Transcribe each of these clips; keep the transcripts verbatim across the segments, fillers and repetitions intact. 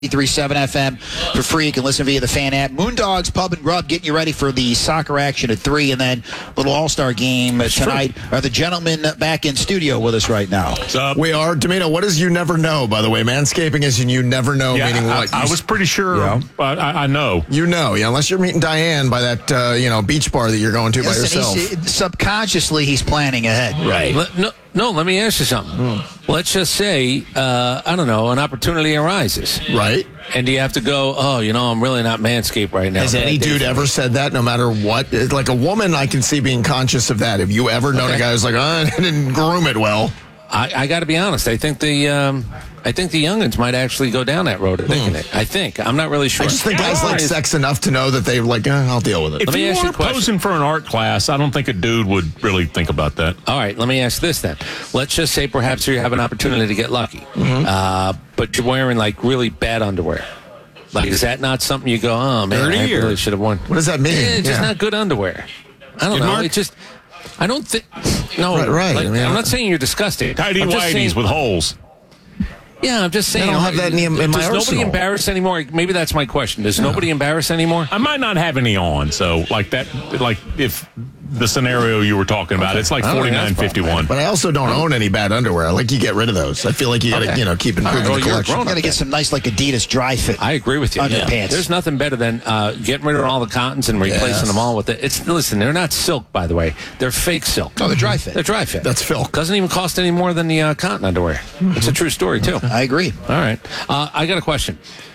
ninety-three point seven F M for free. You can listen via the fan app. Moondogs Pub and Grub getting you ready for the soccer action at three, and then little all-star game tonight. True. Are the gentlemen back in studio with us right now? Uh, we are. Domino, what is you never know, by the way? Manscaping is you never know, yeah, meaning I, what? I, I was pretty sure, you know? but I, I know. You know, yeah, unless you're meeting Diane by that uh, you know beach bar that you're going to Listen, by yourself. He's, subconsciously, he's planning ahead. Right. Let, no, no, let me ask you something. Mm. Let's just say, uh, I don't know, an opportunity arises. Right. And do you have to go, oh, you know, I'm really not Manscaped right now. Has any dude ever said that, no matter what? Like a woman, I can see being conscious of that. Have you ever known okay. a guy who's like, oh, I didn't groom it well? I, I got to be honest. I think the um, I think the youngins might actually go down that road of thinking hmm. it. I think. I'm not really sure. I just think yeah, guys like right. sex enough to know that they're like, eh, I'll deal with it. If let me you ask were you a question. posing for an art class, I don't think a dude would really think about that. All right, let me ask this then. Let's just say perhaps you have an opportunity to get lucky, mm-hmm. uh, but you're wearing like really bad underwear. Like, is that not something you go, oh, man, I really should have worn? What does that mean? Yeah, it's yeah. just not good underwear. I don't Good know. mark? It just, I don't think, no. Right, right. Like, I mean, I'm not saying you're disgusting. Tidy whities with holes. Yeah, I'm just saying. I don't have that in, the, in my Does arsenal. nobody embarrass anymore? Maybe that's my question. Does no. nobody embarrass anymore? I might not have any on, so like that, like if the scenario you were talking about, okay. it's like forty-nine fifty-one. But I also don't own any bad underwear. I like you get rid of those. I feel like you got to, okay. you know, keep improving right. the collection. You got to get some nice like Adidas dry fit. I agree with you. Underpants. Yeah. There's nothing better than uh, getting rid of all the cottons and replacing yes. them all with it. It's listen, they're not silk, by the way. They're fake silk. Oh, they're dry fit. They're dry fit. That's filth. Doesn't even cost any more than the uh, cotton underwear. Mm-hmm. It's a true story too. I agree. All right. Uh, I got a question.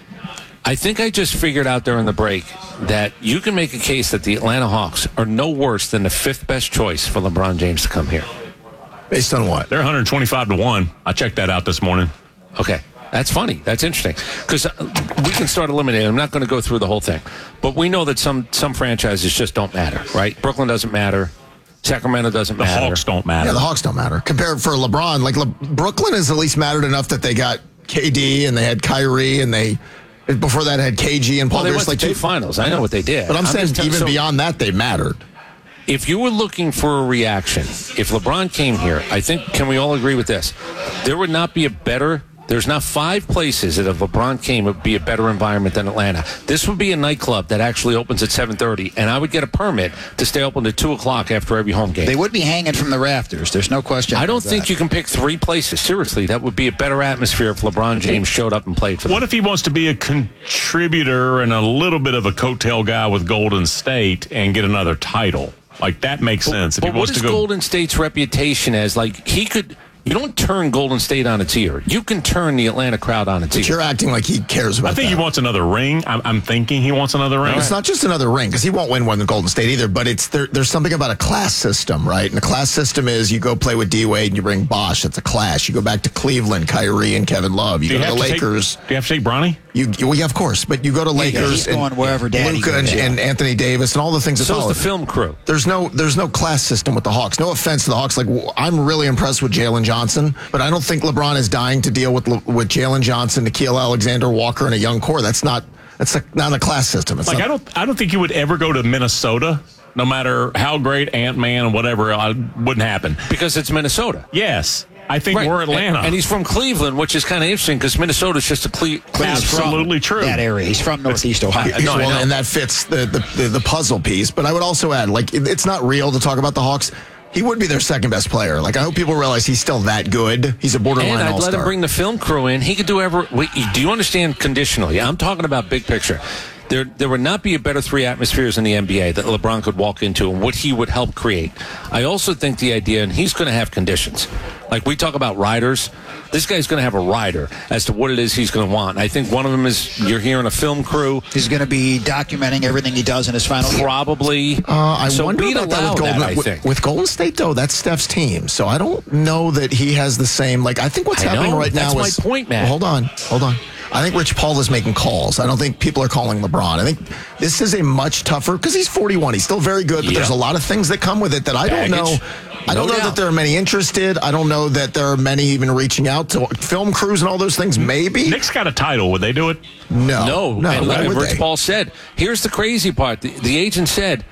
I think I just figured out during the break that you can make a case that the Atlanta Hawks are no worse than the fifth best choice for LeBron James to come here. Based on what? They're one hundred twenty-five to one. I checked that out this morning. Okay. That's funny. That's interesting. Because we can start eliminating. I'm not going to go through the whole thing. But we know that some, some franchises just don't matter, right? Brooklyn doesn't matter. Sacramento doesn't the matter. The Hawks don't matter. Yeah, the Hawks don't matter. Compared for LeBron, like Le- Brooklyn has at least mattered enough that they got K D and they had Kyrie and they before that had K G and Paul well, they Pierce. went like to two finals. I know what they did. But I'm, I'm saying even so, beyond that, they mattered. If you were looking for a reaction, if LeBron came here, I think, can we all agree with this? There would not be a better, there's not five places that if LeBron came, it would be a better environment than Atlanta. This would be a nightclub that actually opens at seven thirty, and I would get a permit to stay open to two o'clock after every home game. They would be hanging from the rafters. There's no question. I don't that. think you can pick three places. Seriously, that would be a better atmosphere if LeBron James showed up and played for them. What if he wants to be a contributor and a little bit of a coattail guy with Golden State and get another title? Like, that makes but, sense. If but he wants what is to go- Golden State's reputation as? Like, he could... You don't turn Golden State on its ear. You can turn the Atlanta crowd on its but ear. You're acting like he cares about I think that. he wants another ring. I'm, I'm thinking he wants another ring. No, it's not just another ring, because he won't win one in Golden State either, but it's there, there's something about a class system, right? And the class system is you go play with D-Wade and you bring Bosh. That's a clash. You go back to Cleveland, Kyrie and Kevin Love. You do go you to the to Lakers. Take, do you have to take Bronny? You, well, yeah, of course, but you go to Lakers yeah, he's and going wherever Daddy Luka and, and Anthony Davis and all the things that so follow. is the film crew. There's no there's no class system with the Hawks. No offense to the Hawks. Like, I'm really impressed with Jalen Johnson, but I don't think LeBron is dying to deal with with Jalen Johnson, Nickeil Alexander Walker, and a young core. That's not that's a, not a class system. It's like not, I don't I don't think you would ever go to Minnesota. No matter how great Ant-Man and whatever, uh, wouldn't happen because it's Minnesota. Yes. I think right. we're Atlanta. And, and he's from Cleveland, which is kind of interesting because Minnesota's just a Cle- Absolutely true. That area. He's from Northeast Ohio. No, well, and that fits the, the, the, the puzzle piece. But I would also add, like, it's not real to talk about the Hawks. He would be their second best player. Like, I hope people realize he's still that good. He's a borderline all-star. And I'd all-star. let him bring the film crew in. He could do ever. Wait, do you understand conditionally? I'm talking about big picture. There, there would not be a better three atmospheres in the N B A that LeBron could walk into and what he would help create. I also think the idea, and he's going to have conditions. Like we talk about riders, this guy's going to have a rider as to what it is he's going to want. I think one of them is you're hearing a film crew. He's going to be documenting everything he does in his final year. Probably. Uh, I so wonder about that with Golden, that, I with, think. with Golden State, though, that's Steph's team. So I don't know that he has the same. Like, I think what's I happening know. right that's now is. is. That's my point, Matt. Well, hold on. Hold on. I think Rich Paul is making calls. I don't think people are calling LeBron. I think this is a much tougher, because he's forty-one. He's still very good, but yeah. there's a lot of things that come with it that I Baggage. don't know. I don't No know doubt. that there are many interested. I don't know that there are many even reaching out to film crews and all those things. Maybe. Nick's got a title. Would they do it? No. No. No. And Why like would Rich they? Paul said, here's the crazy part. The, the agent said,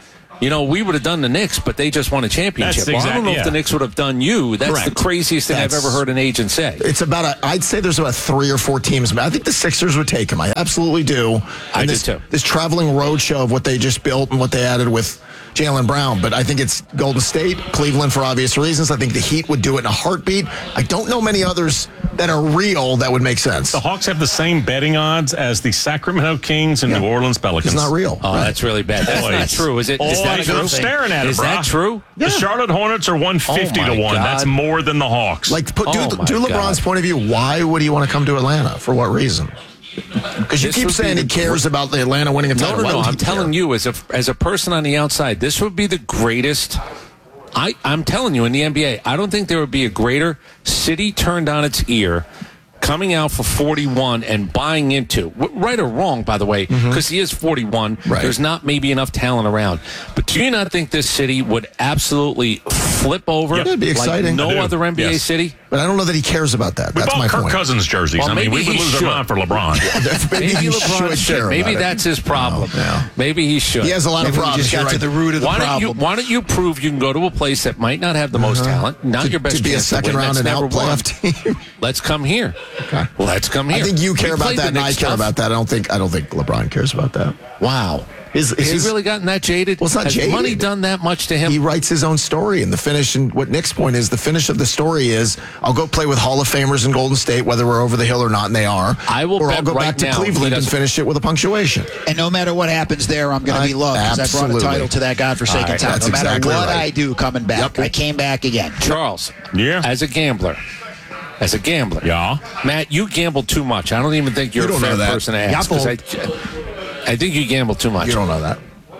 you know, we would have done the Knicks, but they just won a championship. That's Well, I don't know exact- if the yeah. Knicks would have done you. That's Correct. the craziest thing That's- I've ever heard an agent say. It's about a, I'd say there's about three or four teams. I think the Sixers would take him. I absolutely do. I and do this, too. This traveling road show of what they just built and what they added with Jaylen Brown. But I think it's Golden State, Cleveland for obvious reasons. I think the Heat would do it in a heartbeat. I don't know many others that are real that would make sense. The Hawks have the same betting odds as the Sacramento Kings and Yeah. New Orleans Pelicans. It's not real. Oh, Right. that's really bad. That's not Boys. true. Is it? Is that Boys, true? I'm staring at it, Is brah. that true? The Charlotte Hornets are one fifty Oh, my to one. God. That's more than the Hawks. Like, put, do, Oh, my do LeBron's God. point of view, why would he want to come to Atlanta? For what reason? Because you This keep would be saying the he cares about the Atlanta winning a No, title. no, Why no. would I'm he telling care? you, as a as a person on the outside, this would be the greatest. I, I'm telling you, in the N B A, I don't think there would be a greater city turned on its ear, coming out for forty-one and buying into, w- right or wrong, by the way, because he is forty-one. Right. There's not maybe enough talent around. But do you not think this city would absolutely flip over Yep. It'd be like exciting. no I do. other N B A Yes. city? But I don't know that he cares about that. we That's bought my Kirk point. Cousins jerseys. Well, I mean, we maybe would he lose should. our mind for LeBron. Maybe, Maybe he LeBron should should. care Maybe about that's it. his problem. No, no. Maybe he should. He has a lot Maybe of we problems. just got You're to right. the root of the Why don't you problem. Why don't you prove you can go to a place that might not have the most talent, not Uh-huh. to, your best to be a chance second to win, round that's and never out won. playoff team. Let's come here. Okay. Let's come here. I think you We care about played that, the and I Knicks care tough. about that. I don't think I don't think LeBron cares about that. Wow. His, Has his- he really gotten that jaded? Well, it's not Has jaded. money done that much to him? He writes his own story, and the finish. And what Nick's point is, the finish of the story is, I'll go play with Hall of Famers in Golden State, whether we're over the hill or not, and they are. I will or bet I'll go right back to now he Cleveland and doesn't- finish it with a punctuation. And no matter what happens there, I'm going to I- be loved because I brought a absolutely. title to that godforsaken All right, town. that's No matter exactly what right. I do coming back, Yep. I came back again. Charles. Yeah. As a gambler. As a gambler. Yeah. Matt, you gamble too much. I don't even think you're You a don't fair know that. person to ask. 'cause I, I think you gamble too much. You don't know that.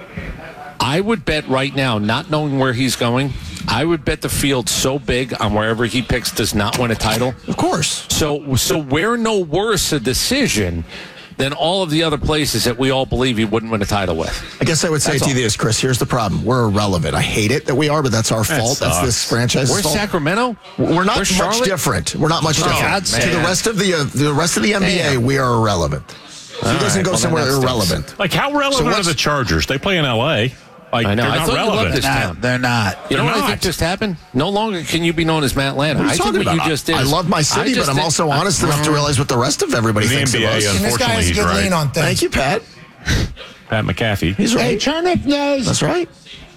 I would bet right now, not knowing where he's going, I would bet the field so big on wherever he picks does not win a title. Of course. So, so we're no worse a decision than all of the other places that we all believe he wouldn't win a title with. I guess I would say That's to you all. this, Chris. Here's the problem: we're irrelevant. I hate it that we are, but that's our fault. That's sucks. this franchise's We're fault. Sacramento. We're not We're much Charlotte? different. We're not much Oh, different. man. To the rest of the uh, the rest of the N B A, Damn. we are irrelevant. If he doesn't right, go well, then somewhere that stinks. irrelevant. Like, how relevant So are what's- the Chargers? They play in L A. Like, I know. they're I not thought you loved relevant. this Nah, town. they're not. You know They're what I not. think just happened? No longer can you be known as Matt Atlanta. What are I you think talking what about? you just did. I is- love my I city, just but I'm did- also honest enough to realize what the rest of everybody The thinks N B A, of us. yeah. And this guy has a Unfortunately, good he's lean right. on things. Thank you, Pat. Pat McAfee. He's right. Turnip nose. That's right.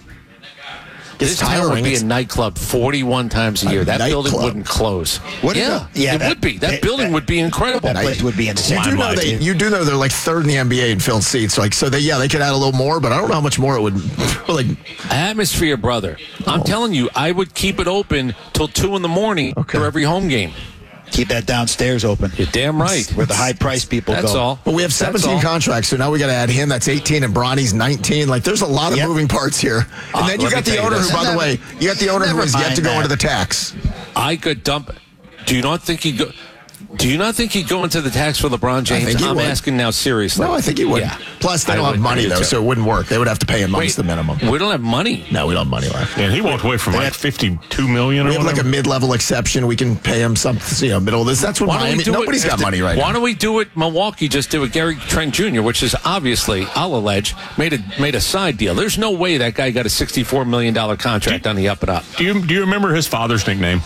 This It's town would tiring. be a It's- nightclub forty-one times a year. That building nightclub. wouldn't close. Would it yeah, though? Yeah, it that- would be. That that- building that- would be incredible. That place would be You insane. do know Limelight. they, you do know they're like third in the N B A in filled seats. Like so, they yeah they could add a little more, but I don't know how much more it would. Like Atmosphere, brother. I'm telling you, I would keep it open till two in the morning Okay. for every home game. Keep that downstairs open. You're damn right. Where the high price people That's go. all. But we have That's seventeen all. contracts, so now we got to add him. That's eighteen, and Bronny's nineteen. Like, there's a lot of Yep. moving parts here. And Uh, then you let me got the tell you owner this. who, by the Never- way, you got the owner who never has yet mind to go that. into the tax. I could dump. Do you not think he'd go? Do you not think he'd go into the tax for LeBron James? think he I'm would. asking now seriously. No, I think he would. Yeah. Plus, they I don't have would. money I do though, too. so it wouldn't work. They would have to pay him Wait, months the minimum. We don't have money. No, we don't have money left. And he walked away from like had- fifty-two million or We have like a whatever. mid-level exception. We can pay him some, you know, middle of this. That's what Why don't we Miami. do Nobody's it, got money right Why now. don't we do it? Milwaukee just did with Gary Trent Junior, which is obviously, I'll allege, made a made a side deal. There's no way that guy got a sixty-four million dollars contract on the up and up. Do you do you remember his father's nickname?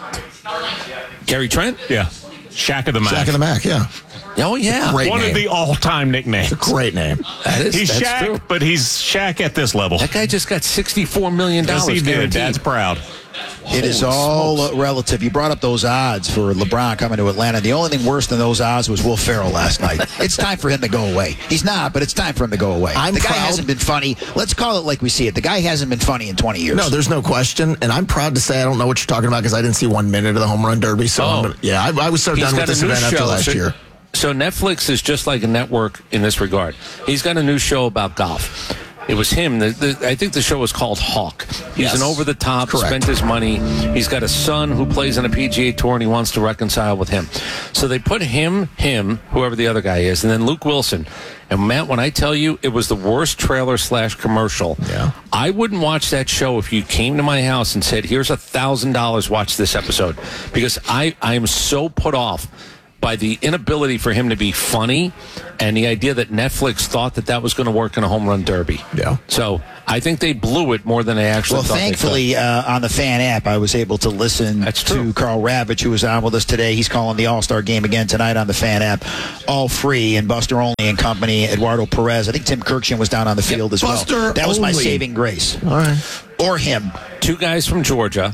Gary Trent? Yeah, Shaq of the Mac. Jack of the Mac, yeah, Oh yeah, Great One name. of the all-time nicknames. great name. that is He's that's Shaq, true. but he's Shaq at this level. That guy just got sixty-four million Yes, dollars he did. guaranteed. Dad's proud. It is Holy all smokes. uh, relative. You brought up those odds for LeBron coming to Atlanta. The only thing worse than those odds was Will Ferrell last night. It's time for him to go away. He's not, but it's time for him to go away. I'm the guy proud- hasn't been funny. Let's call it like we see it. The guy hasn't been funny in twenty years. No, there's no question, and I'm proud to say I don't know what you're talking about because I didn't see one minute of the home run derby. So, Oh. I'm gonna, yeah, I, I was so He's done got with this a new event after show. last so, year. So Netflix is just like a network in this regard. He's got a new show about golf. It was him. The, the, I think the show was called Hawk. He's Yes. an over-the-top, Correct. spent his money. He's got a son who plays on a P G A tour, and he wants to reconcile with him. So they put him, him, whoever the other guy is, and then Luke Wilson. And Matt, when I tell you it was the worst trailer slash commercial, Yeah. I wouldn't watch that show if you came to my house and said, here's a thousand dollars, watch this episode. Because I, I am so put off by the inability for him to be funny and the idea that Netflix thought that that was going to work in a home run derby. Yeah. So I think they blew it more than they actually Well, thought they could. thankfully, uh, on the fan app, I was able to listen That's to true. Carl Ravitch, who was on with us today. He's calling the All-Star game again tonight on the fan app, all free, and Buster Olney and company, Eduardo Perez. I think Tim Kirkshin was down on the field as Buster well. That was my Olney. saving grace. All right. Or him. Two guys from Georgia.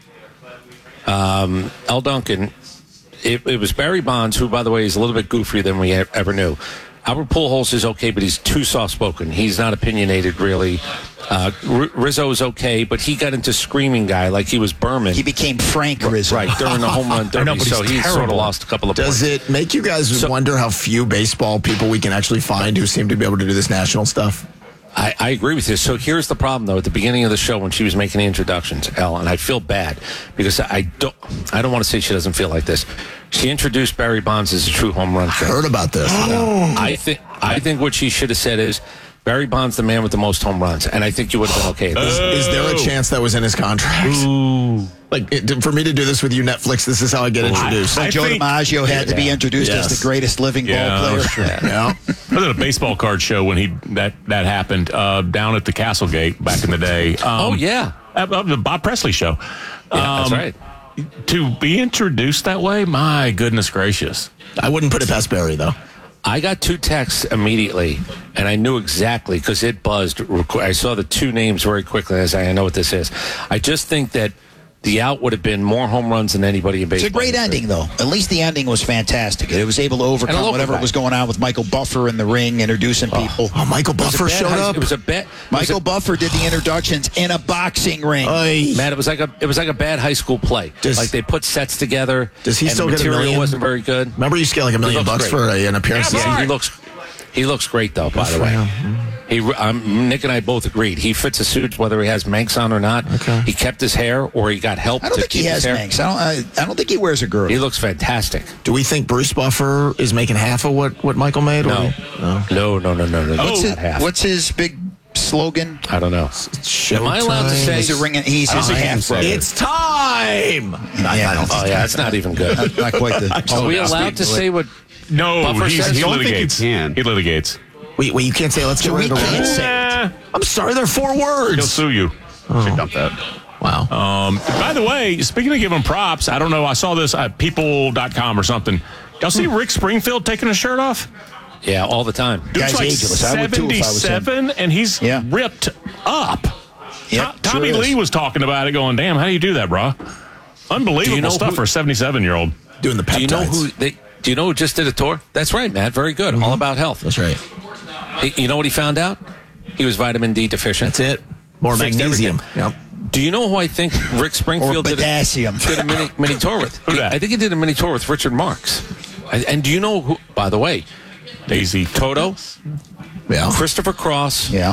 Um, L. Duncan. It, it was Barry Bonds, who, by the way, is a little bit goofier than we e- ever knew. Albert Pujols is okay, but he's too soft-spoken. He's not opinionated, really. Uh, R- Rizzo is okay, but he got into screaming guy like he was Berman. He became Frank Rizzo. Right, during the home run derby, know, but so he's he sort of terrible. lost a couple of Does points. it make you guys So- wonder how few baseball people we can actually find who seem to be able to do this national stuff? I, I agree with you. So here's the problem, though. At the beginning of the show, when she was making the introductions, Elle, and I feel bad because I don't, I don't want to say she doesn't feel like this. She introduced Barry Bonds as a true home run king. Heard about this. I think, I think what she should have said is Barry Bonds, the man with the most home runs, and I think you would have been okay. at this. Is there a chance that was in his contract? Ooh. Like, it, for me to do this with you, Netflix, this is how I get introduced. I Joe think- DiMaggio had to be Yeah. introduced Yes. as the greatest living Yeah, ball player. sure. yeah. I was at a baseball card show when he that that happened uh, down at the Castlegate back in the day. Um, Oh, yeah. at, at the Bob Presley show. Yeah, that's Um, right. To be introduced that way, my goodness gracious. I wouldn't put it past Barry, though. I got two texts immediately, and I knew exactly because it buzzed. I saw the two names very quickly, as I know what this is. I just think that the out would have been more home runs than anybody in baseball. It's a great history. ending, though. At least the ending was fantastic. It was able to overcome local whatever guy. was going on with Michael Buffer in the ring, introducing people. Oh, Michael It was a Buffer bad showed high- up. It was a bet. Michael Buffer did the introductions in a boxing ring. Oy. Man, it was like a it was like a bad high school play. Does- like they put sets together. Does he and still the get a material million? wasn't very good. Remember, you used to get like a million looks bucks great. for a, an appearance. Yeah, this boy. season? He looks he looks great though. By the for way, him. he um, Nick and I both agreed he fits a suit whether he has Manx on or not. Okay. He kept his hair or he got help I don't to think keep he his has hair. Manx. I don't. I, I don't think he wears a girdle. He looks fantastic. Do we think Bruce Buffer is making half of what, what Michael made? or- No, no. no, no, no, no, no. What's, not his, half. what's his big slogan? I don't know. Am I allowed to Showtime. say? He's a ring. He's I don't his think he can half say brother. it. It's time. Yeah, I don't Oh think- yeah, that's not even good. not, not quite the. Are we allowed to say what? No, Buffer he's, says- he I don't think you litigates. can. He litigates. Wait, wait, you can't say. Let's get We rid of the can't rules. say it. Eh, I'm sorry, there are four he'll words. sue you. Should dump that. Wow. Um, by the way, speaking of giving props, I don't know. I saw this at people dot com or something. Y'all see Rick Springfield taking his shirt off? Yeah, all the time. Guy's Dude's like ageless. I would too if I was him. seventy-seven, and he's Yeah. ripped up. Yep, To- Tommy sure is. Lee was talking about it, going, "Damn, how do you do that, bro? Unbelievable Do you know stuff who- for a seventy-seven-year-old." Doing the peptides. Do you know who they? Do you know who just did a tour? That's right, Matt. Very good. All about health. That's right. He- you know what he found out? He was vitamin D deficient. That's it. More Fixed magnesium. Yep. Do you know who I think Rick Or Springfield did a, potassium. did a mini, mini tour with? Who that? I think he did a mini tour with Richard Marx. And, and do you know who? By the way, Daisy Toto, Yeah. Christopher Cross, Yeah,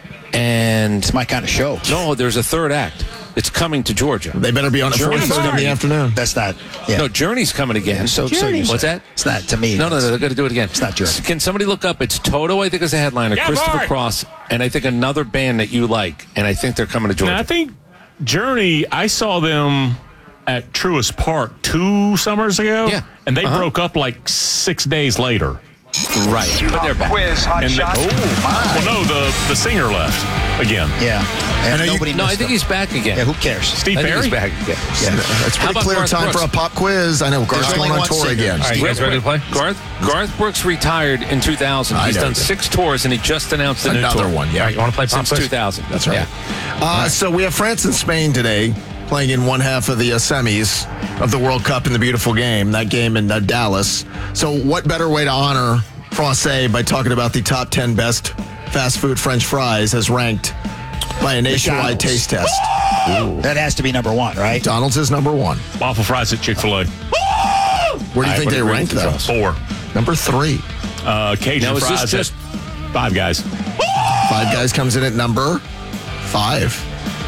and it's my kind of show. no, there's a third act. It's coming to Georgia. They better be on at four Journey's thirty in the starting. afternoon. That's not. Yeah. No, Journey's coming again. So, so you What's say. that? It's not to me. No, no, no, they're going to do it again. It's not Journey. Can somebody look up? It's Toto, I think, is the headliner. Yeah, Christopher Bart. Cross, and I think another band that you like, and I think they're coming to Georgia. Now, I think Journey, I saw them at Truist Park two summers ago. Yeah. And they Uh-huh. broke up like six days later. right, but they're back. Quiz, hot And the, shot. oh, well, no, the, the singer left again. Yeah, and know you- nobody. No, I missed think him. he's back again. Yeah, who cares? Steve I think Perry? he's back again. Yeah. It's How pretty about clear Garth time Brooks? for a pop quiz. I know Garth's There's going only on one tour singer. again. All right, You guys ready to play? Garth Garth Brooks retired in two thousand. I He's know done he did. six tours, and he just announced a new Another tour. one, yeah. You want to play since two thousand? That's right. Yeah. Uh, so we have France and Spain today playing in one half of the uh, semis of the World Cup in the beautiful game, that game in uh, Dallas. So what better way to honor Francais by talking about the top ten best fast food French fries as ranked by a nationwide McDonald's. taste test. That has to be number one, right? McDonald's is number one. Waffle fries at Chick-fil-A. Where do you I think would they agree ranked with you, though? Charles. Four. Number three. Uh, Cajun Now, is this fries just- at Five Guys. Five Guys comes in at number five.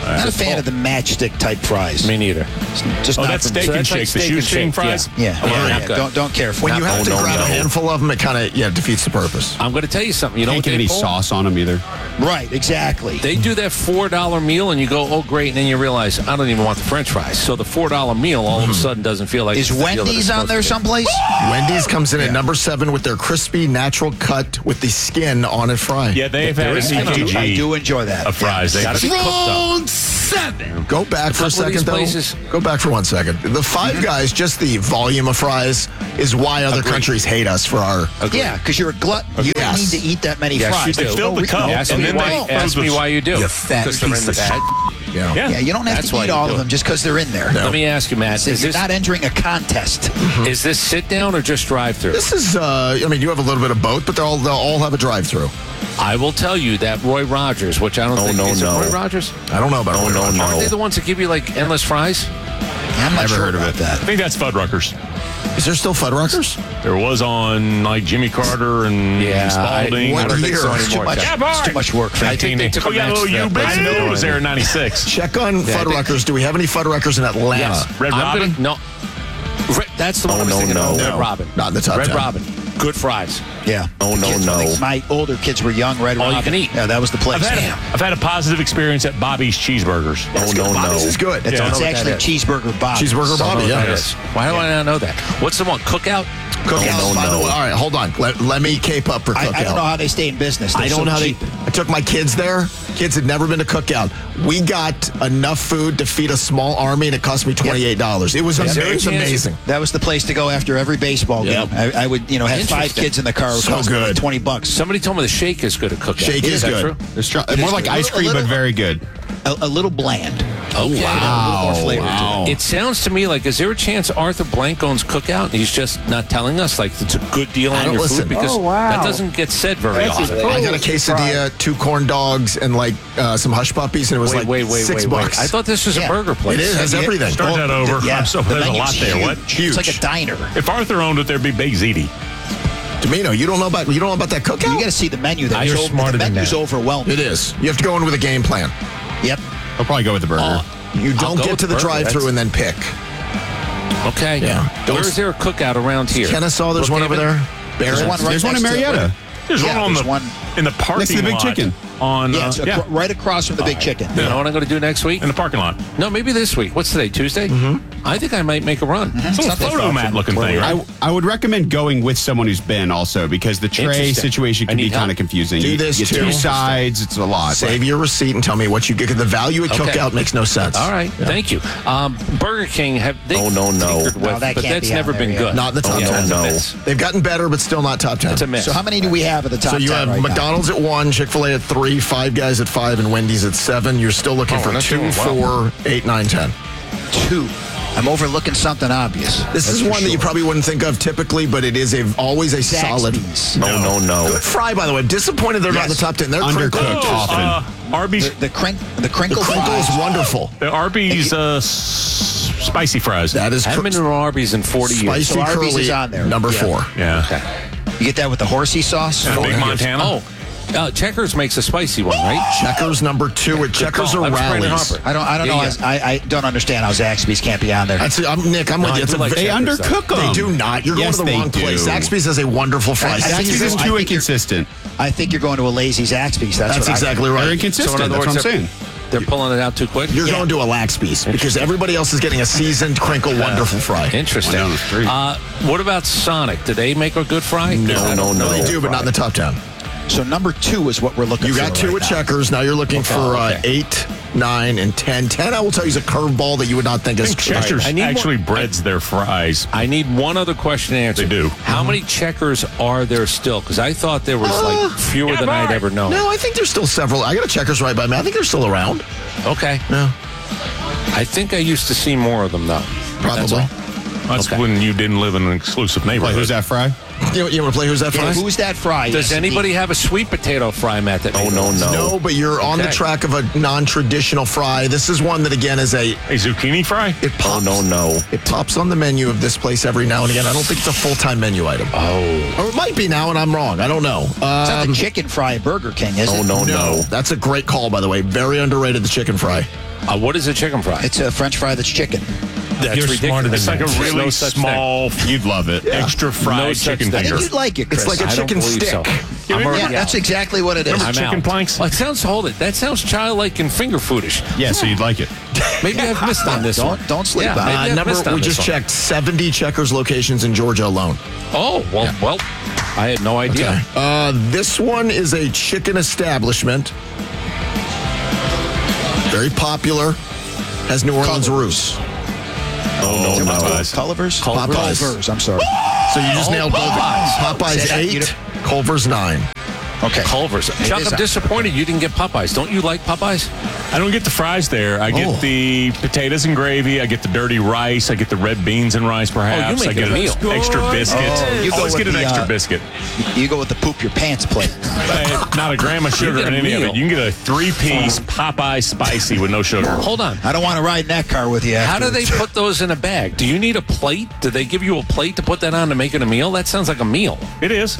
Not a fan of the matchstick type fries. Me neither. Just Oh, not that's for me. steak So and that's like shake, the steak and shoestring shake, fries. Yeah, Oh, yeah, not yeah. good. Don't don't care for When it. you have Oh, to no, grab no. a handful of them, it kind of yeah defeats the purpose. I'm going to tell you something. You know Can't what get they any pull? sauce on them either. Right, exactly. They do that four dollar meal, and you go, oh, great, and then you realize, I don't even want the french fries. So the four dollar meal all of a sudden doesn't feel like Is it's the deal that Wendy's it's on supposed there to be. someplace? Wendy's comes in at number seven with their crispy natural cut with the skin on it fry. Yeah, they've There had a is I do, I C T G do enjoy that. of fries. They Gotta be cooked up. seven. Go back for a couple of these second, though. places- Go back for one second. The Five Guys, just the volume of fries, is why other countries hate us for our. Yeah, because you're a glutton. You don't Yes. need to eat that many Yes, fries. you do. There's Fill no the re- cup, no, Ask and me then why, they ask throw me the- why you do. You fat Because they're in piece the of bag. Yeah. Yeah. Yeah, you don't have That's to why eat you all do of them it. just because they're in there. Let me ask you, Matt, So is you're this, not entering a contest. is this sit down or just drive through? This is, uh, I mean, you have a little bit of both, but they'll all, they'll all have a drive through. I will tell you that Roy Rogers, which I don't Oh, think no, is it no. Roy Rogers. I don't know about Oh, Roy no, Rogers. no. Aren't they the ones that give you like endless fries? I'm not Never sure heard of about it. that. I think that's Fuddruckers. Is there still Fuddruckers? There was on like Jimmy Carter and Yeah, Spalding. I, What I don't think year? so It's Too anymore. much, Jeff. it's too much work for I me. think they took Oh, a yeah, match little to you that big place. nose there in ninety-six. Check on Yeah, I think- Fuddruckers. Do we have any Fuddruckers in Atlanta? Yes. Red I'm Robin? Gonna, no. Red, that's the one I was no, thinking no. of. Red No. Robin. Not in the top Red ten. Robin. Good fries. Yeah. Oh, no, Kids, no. when they- my older kids were young. Red All you Robin. can eat. Yeah, that was the place. I've had, a, I've had a positive experience at Bobby's Cheeseburgers. Oh, no, no. This is good. It's, Yeah. it's I don't know what actually that is. cheeseburger Bobby. Cheeseburger Don't know Bobby, what yeah. that is. Why do I not know that? What's the one? Cookout? Cookouts, Oh, no, by the no. way. All right, hold on. Let, let me cape up for I, Cookout. I don't know how they stay in business. They're I don't so know how cheap. they. I took my kids there. Kids had never been to Cookout. We got enough food to feed a small army, and it cost me twenty-eight dollars. It was, Is there ama- a it was chance- amazing. That was the place to go after every baseball Yep. game. I, I would, you know, have five Interesting. kids in the car. It would So cost me like good. twenty bucks. Somebody told me the shake is good at Cookout. Shake is that good. true? It's tr- It more is like a ice little- cream, a but little- very good. A, a little bland. Oh, A little more flavor to it. It sounds to me like, is there a chance Arthur Blank owns Cookout and he's just not telling us like it's a good deal I on don't your listen. food? Because Oh, wow. that doesn't get said very often. I got a quesadilla, two corn dogs, and like uh, some hush puppies, and it was Wait, like wait, wait, six wait, bucks. wait. I thought this was Yeah. a burger place. It is. It has Yeah. everything. Start that over. Yeah, I'm so, the there's a menu's lot there. huge. What? It's like a diner. If Arthur owned it, there'd be Big Ziti. Domino, you don't know about you don't know about that Cookout? You got to see the menu. There. Ah, you're It's over- smarter the than menu's that. overwhelming. It is. You have to go in with a game plan. Yep. I'll probably go with the burger. You don't go get with to the burger. drive-through That's- and then pick. Okay. Yeah. Where is there a Cookout around here? Kennesaw, there's one over Brookhaven? there. There's Barrett. one right There's one in next to it. Marietta. There's Yeah, one on there's the one- in the parking Next to the Big lot Chicken. On Yeah, uh, it's yeah, acro- right across from the Big Chicken. You know what I'm going to do next week? in the parking lot. No, maybe this week. What's today? Tuesday? Mm-hmm. I think I might make a run. It's a little not that photo far mat from looking where thing, we are. right? I, I would recommend going with someone who's been also because the tray Interesting. situation I can be need help. kind of confusing. Do you this, get too. two sides. It's a lot. Save your receipt and tell me what you get. 'Cause the value at Okay. Cookout makes no sense. All right. Thank you. Um, Burger King have they Oh, no, no. tinkered with, No, that but can't that's be on never there been yet. good. Not in the top yeah, ten, that's a no. miss. They've gotten better, but still not top ten. It's a miss. So how many do we have at the top So you ten have right now? McDonald's at one, Chick-fil-A at three, Five Guys at five, and Wendy's at seven. You're still looking Oh, for we're not two, doing well. four, eight, nine, ten. Two. I'm overlooking something obvious. This That's is for one that you sure. probably wouldn't think of typically, but it is a always a solid. Zaxby's. No, no, no. Good fry, by the way. Disappointed they're not in the Yes. top ten. They're Undercooked crinkled. often. Uh, Arby's, The, the, crink, the The crinkle crinkle is fries. wonderful. the Arby's uh, s- spicy fries. That is I haven't been to Arby's in forty years. spicy So Arby's curly is on there. number Yeah. four. yeah. Okay. You get that with the horsey sauce? And a Big Montana. Oh, uh, Checkers makes a spicy one, right? Checkers number two. At Checkers call. or That was Brandon Rallies. Harper. I don't. I don't Yeah, know. yeah. I, I don't understand how Zaxby's can't be on there. That's I'm Nick. I'm No, with I you. It's do a like very- They Checkers, though. undercook them. They do not. You're Yes, going to the they wrong place. do. Zaxby's has a wonderful fry. I- I think Zaxby's you're- is I too think you're- inconsistent. I think you're going to a lazy Zaxby's. That's, That's what exactly They're right. inconsistent. So in other That's what I'm words, saying. They're pulling it out too quick. You're Yeah. going to a Laxby's because everybody else is getting a seasoned, crinkle, wonderful fry. Interesting. One down the street. Uh, what about Sonic? Do they make a good fry? No, no, no. They do, but not in the top ten. I, so number two is what we're looking You for. got two right at now. Checkers. Now you're looking for uh, okay. eight, nine, and ten. Ten, I will tell you, is a curveball that you would not think I is think Checkers I need actually more- breads their fries. I need one other question answered. They do. How many Checkers are there still? Because I thought there was like fewer yeah, than I'd boy. ever known. No, I think there's still several. I got a Checkers right by me. I think they're still around. Okay. Yeah, I think I used to see more of them though. That's probably. all. That's Okay. when you didn't live in an exclusive Wait, neighborhood. who's that fry? You, you want to play Who's That Yeah, Fry? who's that fry? Does Yes, anybody indeed. have a sweet potato fry, Matt? That oh no No, but you're on the Okay. track of a non-traditional fry. This is one that, again, is a... A zucchini fry? It pops, no, no. It pops on the menu of this place every now and again. I don't think it's a full-time menu item. Oh. Or it might be now, and I'm wrong. I don't know. It's not Um, the chicken fry at Burger King, is it? no. That's a great call, by the way. Very underrated, the chicken fry. Uh, what is a chicken fry? It's a French fry that's chicken. That's You're ridiculous. smarter than It's like a There's really no such small, You'd love it. extra fried No such chicken thing. I finger. think you'd like it, Chris. It's like a I don't chicken believe stick. so. Yeah, I'm yeah, already yeah, out. that's exactly what it is. Remember I'm chicken out. planks? Well, it sounds, hold it. That sounds childlike and finger foodish. Yeah, so you'd like it. Maybe I've missed on this Don't- one. don't sleep yeah, on it. maybe Uh, I've number, missed on we this just one. checked seventy Checkers locations in Georgia alone. Oh, well, well, I had no idea. Uh, this one is a chicken establishment. Very popular. Has New Orleans roots. Oh, no, Popeyes. Culver's? Popeyes. Culver's, I'm sorry. So you just Oh, nailed both. Popeyes. Popeyes Say that, you eight, Culver's nine. Okay. Culver's. Chuck, is I'm a- disappointed you didn't get Popeyes. Don't you like Popeyes? I don't get the fries there. I get Oh. the potatoes and gravy. I get the dirty rice. I get the red beans and rice, perhaps. make I get it a an meal. extra biscuit. Oh, you you go always with get an the, extra uh, biscuit. You go with the poop your pants plate. Uh, Not a gram of sugar get in a any of meal. it. You can get a three-piece Popeye spicy with no sugar. Hold on. I don't want to ride in that car with you. How do they afterwards. put those in a bag? Do you need a plate? Do they give you a plate to put that on to make it a meal? That sounds like a meal. It is.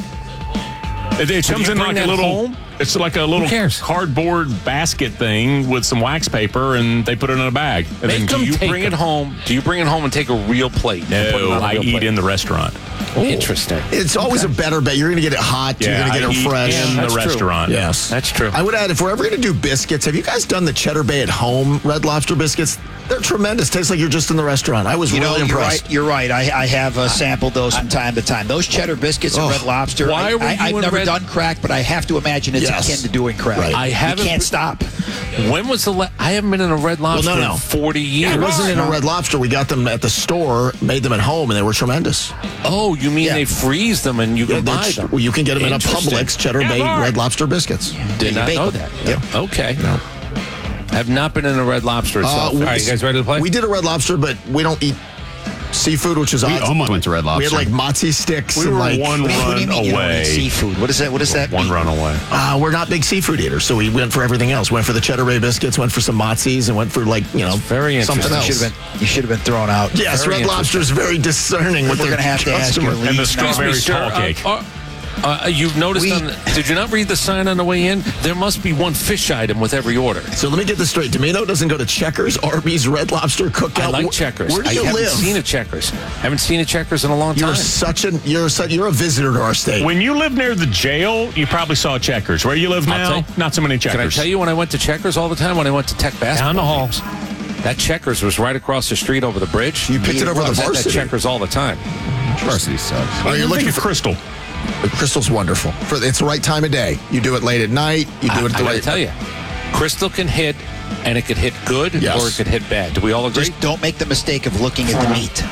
It, it So do comes you in bring like a that little. home? It's like a little cares? cardboard basket thing with some wax paper, and they put it in a bag. And Make then them you take bring it home. Do you bring it home and take a real plate? and put it No, on a I real eat plate? in the restaurant. Interesting. It's always a better bet. You're going to get it hot. Yeah, You're going to get I it eat fresh. in That's the true. restaurant. Yes. That's true. I would add, if we're ever going to do biscuits, have you guys done the Cheddar Bay at home Red Lobster biscuits? They're tremendous. Tastes like you're just in the restaurant. I was You know, really you're impressed. right. You're right. I, I have uh, sampled those from time to time. Those cheddar biscuits and Oh. Red Lobster. Why I, were I, you I've in never Red- done crack, but I have to imagine it's Yes. akin to doing crack. Right. I haven't- You can't stop. When was the? La- I haven't been in a Red Lobster no, no. in forty years. It wasn't in a Red Lobster. We got them at the store, made them at home, and they were tremendous. Oh, you mean Yeah. they freeze them and you Yeah, can they're buy ch- them? well, you can get them in a Interesting. Publix Cheddar Bay Red Lobster biscuits. Did you not bake know them. that. Yep. Okay. No. Have not been in a Red Lobster itself. Uh, All right, you guys ready to play? We did a Red Lobster, but we don't eat seafood, which is We odd. almost went to Red Lobster. We had like mozzie sticks. We and were like, one What do you, what do you run mean you don't away. eat seafood? What is that? What does that One mean? run away. Uh, we're not big seafood eaters, so we went for everything else. Went for the Cheddar Bay biscuits, went for some mozzies, and went for like you know very something interesting. else. You should have been. You should have been thrown out. Yes, Very Red Lobster is very discerning with We're their gonna have to ask your customer. lead. And the Excuse me, strawberry Sir, tall uh, cake. uh, uh, you've noticed We- on the, did you not read the sign on the way in? There must be one fish item with every order. So let me get this straight. Domino doesn't go to Checkers, Arby's, Red Lobster, Cookout. I like Wh- Checkers. Where do I you haven't live? seen a Checkers. Haven't seen a Checkers in a long You're time. such an you're such, you're a visitor to our state. When you lived near the jail, you probably saw Checkers. Where you live I'll now, tell you- not so many Checkers. Can I tell you when I went to Checkers all the time? When I went to Tech basketball Down the hall. games. That Checkers was right across the street over the bridge. You picked it over I the was at that varsity. Checkers all the time. Varsity sucks. Are you Think looking of for Crystal? Crystal's wonderful. For it's the right time of day. You do it late at night. You do I, it at I the gotta right. tell you, Crystal can hit, and it could hit good Yes. or it could hit bad. Do we all agree? Just don't make the mistake of looking at the meat.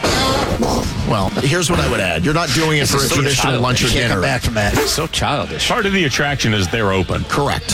Well, here's what I would add. You're not doing it for a is so traditional childish. lunch or You can't come dinner. back from that. so childish. Part of the attraction is they're open. Correct.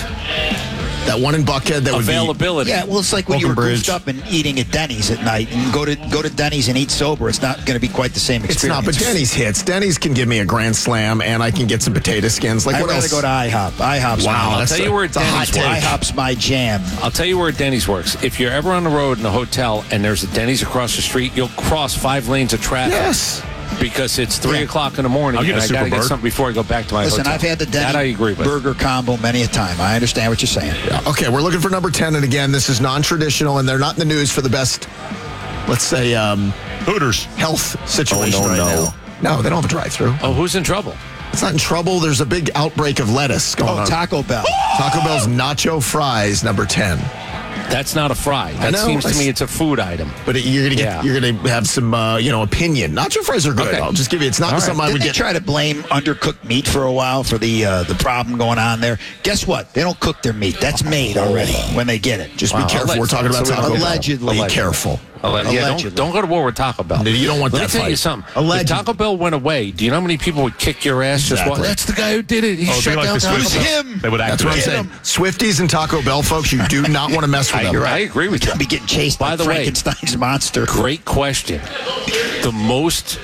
That one in Buckhead that would be Availability. Yeah, well, it's like when you were Oaken goofed Bridge. up and eating at Denny's at night, and go to go to Denny's and eat sober. It's not going to be quite the same It's experience. not, but Denny's hits. Denny's can give me a grand slam, and I can get some potato skins. Like I'd what rather else? go to IHOP. IHOP's Wow, my, I'll that's tell a- you where it's a hot Denny's take. works. IHOP's my jam. I'll tell you where Denny's works. If you're ever on the road in a hotel and there's a Denny's across the street, you'll cross five lanes of traffic. Yes. Because it's three Yeah. o'clock in the morning I'll get and a I got to Super get Bird. something before I go back to my Listen, hotel. I've had the That I Denny agree with. burger combo many a time. I understand what you're saying. Okay, we're looking for number ten, and again, this is non-traditional, and they're not in the news for the best, let's say, um, Hooters. health situation Oh, no, right no. now. No, they don't have a drive-through. Oh, who's in trouble? It's not in trouble. There's a big outbreak of lettuce going Oh, on. Taco Bell. Taco Bell's nacho fries, number ten. That's not a fry. That know, seems to I me s- it's a food item. But it- you're gonna get, Yeah. you're gonna have some, uh, you know, opinion. Nacho fries are good. Okay. I'll just give you. It's not All right. something I Didn't would they get. try to blame undercooked meat for a while for the uh, the problem going on there? Guess what? They don't cook their meat. That's made already when they get it. Just Wow, be careful. We're alleged- talking about so Taco Bell. allegedly. Be Allegedly. careful. Alle- yeah, Allegedly. don't, don't go to war with Taco Bell. No, you don't want Let that me tell you fight. something. Alleged- If Taco Bell went away, do you know how many people would kick your ass just Exactly. what? That's the guy who did it. He Oh, they shut like down the Taco Swiss. Bell. him. They would That's what I'm activate. saying. Swifties and Taco Bell, folks, you do not want to mess with them. You're right. I agree with you. Be getting chased By by the way, Frankenstein's monster. Great question. The most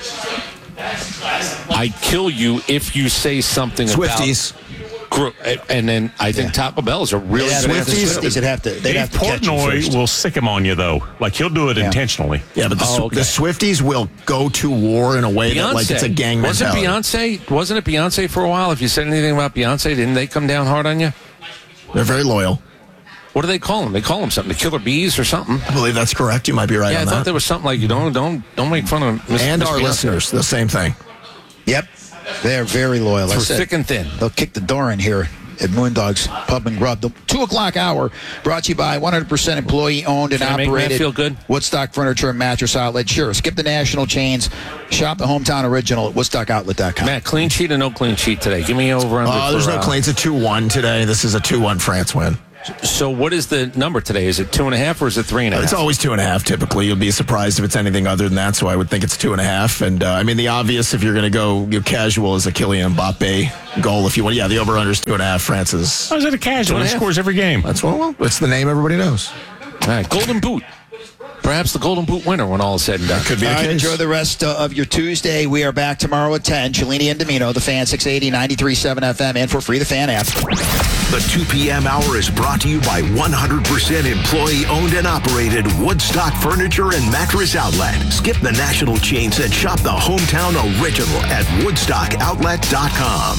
I'd kill you if you say something Swifties. about gro- and then I think Taco Bell is a really Yeah, good the answer. Swifties, Swifties would have to. They'd Dave have to catch you Portnoy first. will sick him on you, though. Like, he'll do it Yeah. intentionally. Yeah, but the, Oh, okay. the Swifties will go to war in a way that like it's a gang wasn't mentality. Beyonce? Wasn't it Beyonce for a while? If you said anything about Beyonce, didn't they come down hard on you? They're very loyal. What do they call them? They call them something. The killer bees or something. I believe that's correct. You might be right Yeah, on I thought that. there was something like, you don't, don't, don't make fun of Miss And Miss our Beyonce. listeners, the same thing. Yep. They're very loyal. I Through said, thick and thin. They'll kick the door in here at Moondog's Pub and Grub. The two o'clock hour brought to you by one hundred percent employee owned and Can I make Matt operated feel good? Woodstock Furniture and Mattress Outlet. Sure. Skip the national chains. Shop the hometown original at woodstock outlet dot com. Matt, clean sheet or no clean sheet today? Give me over under. Uh, there's for, no uh, claim. It's a two one today. This is a two one France win. So what is the number today? Is it two and a half or is it three and a half? It's always two and a half typically. You'll be surprised if it's anything other than that, so I would think it's two and a half. And, uh, I mean, the obvious, if you're going to go you know, casual, is a Kylian Mbappe goal. If you want, yeah, the over-under is two and a half. France is. How is it a casual? He scores every game. That's well, well, it's the name everybody knows. All right, Golden Boot. Perhaps the Golden Boot winner when all is said and done. Could be All the right, case. enjoy the rest uh, of your Tuesday. We are back tomorrow at ten. Cellini and Domino, the Fan, six eighty, ninety-three point seven F M, and for free, the Fan app. The two p.m. hour is brought to you by one hundred percent employee-owned and operated Woodstock Furniture and Mattress Outlet. Skip the national chains and shop the hometown original at woodstock outlet dot com.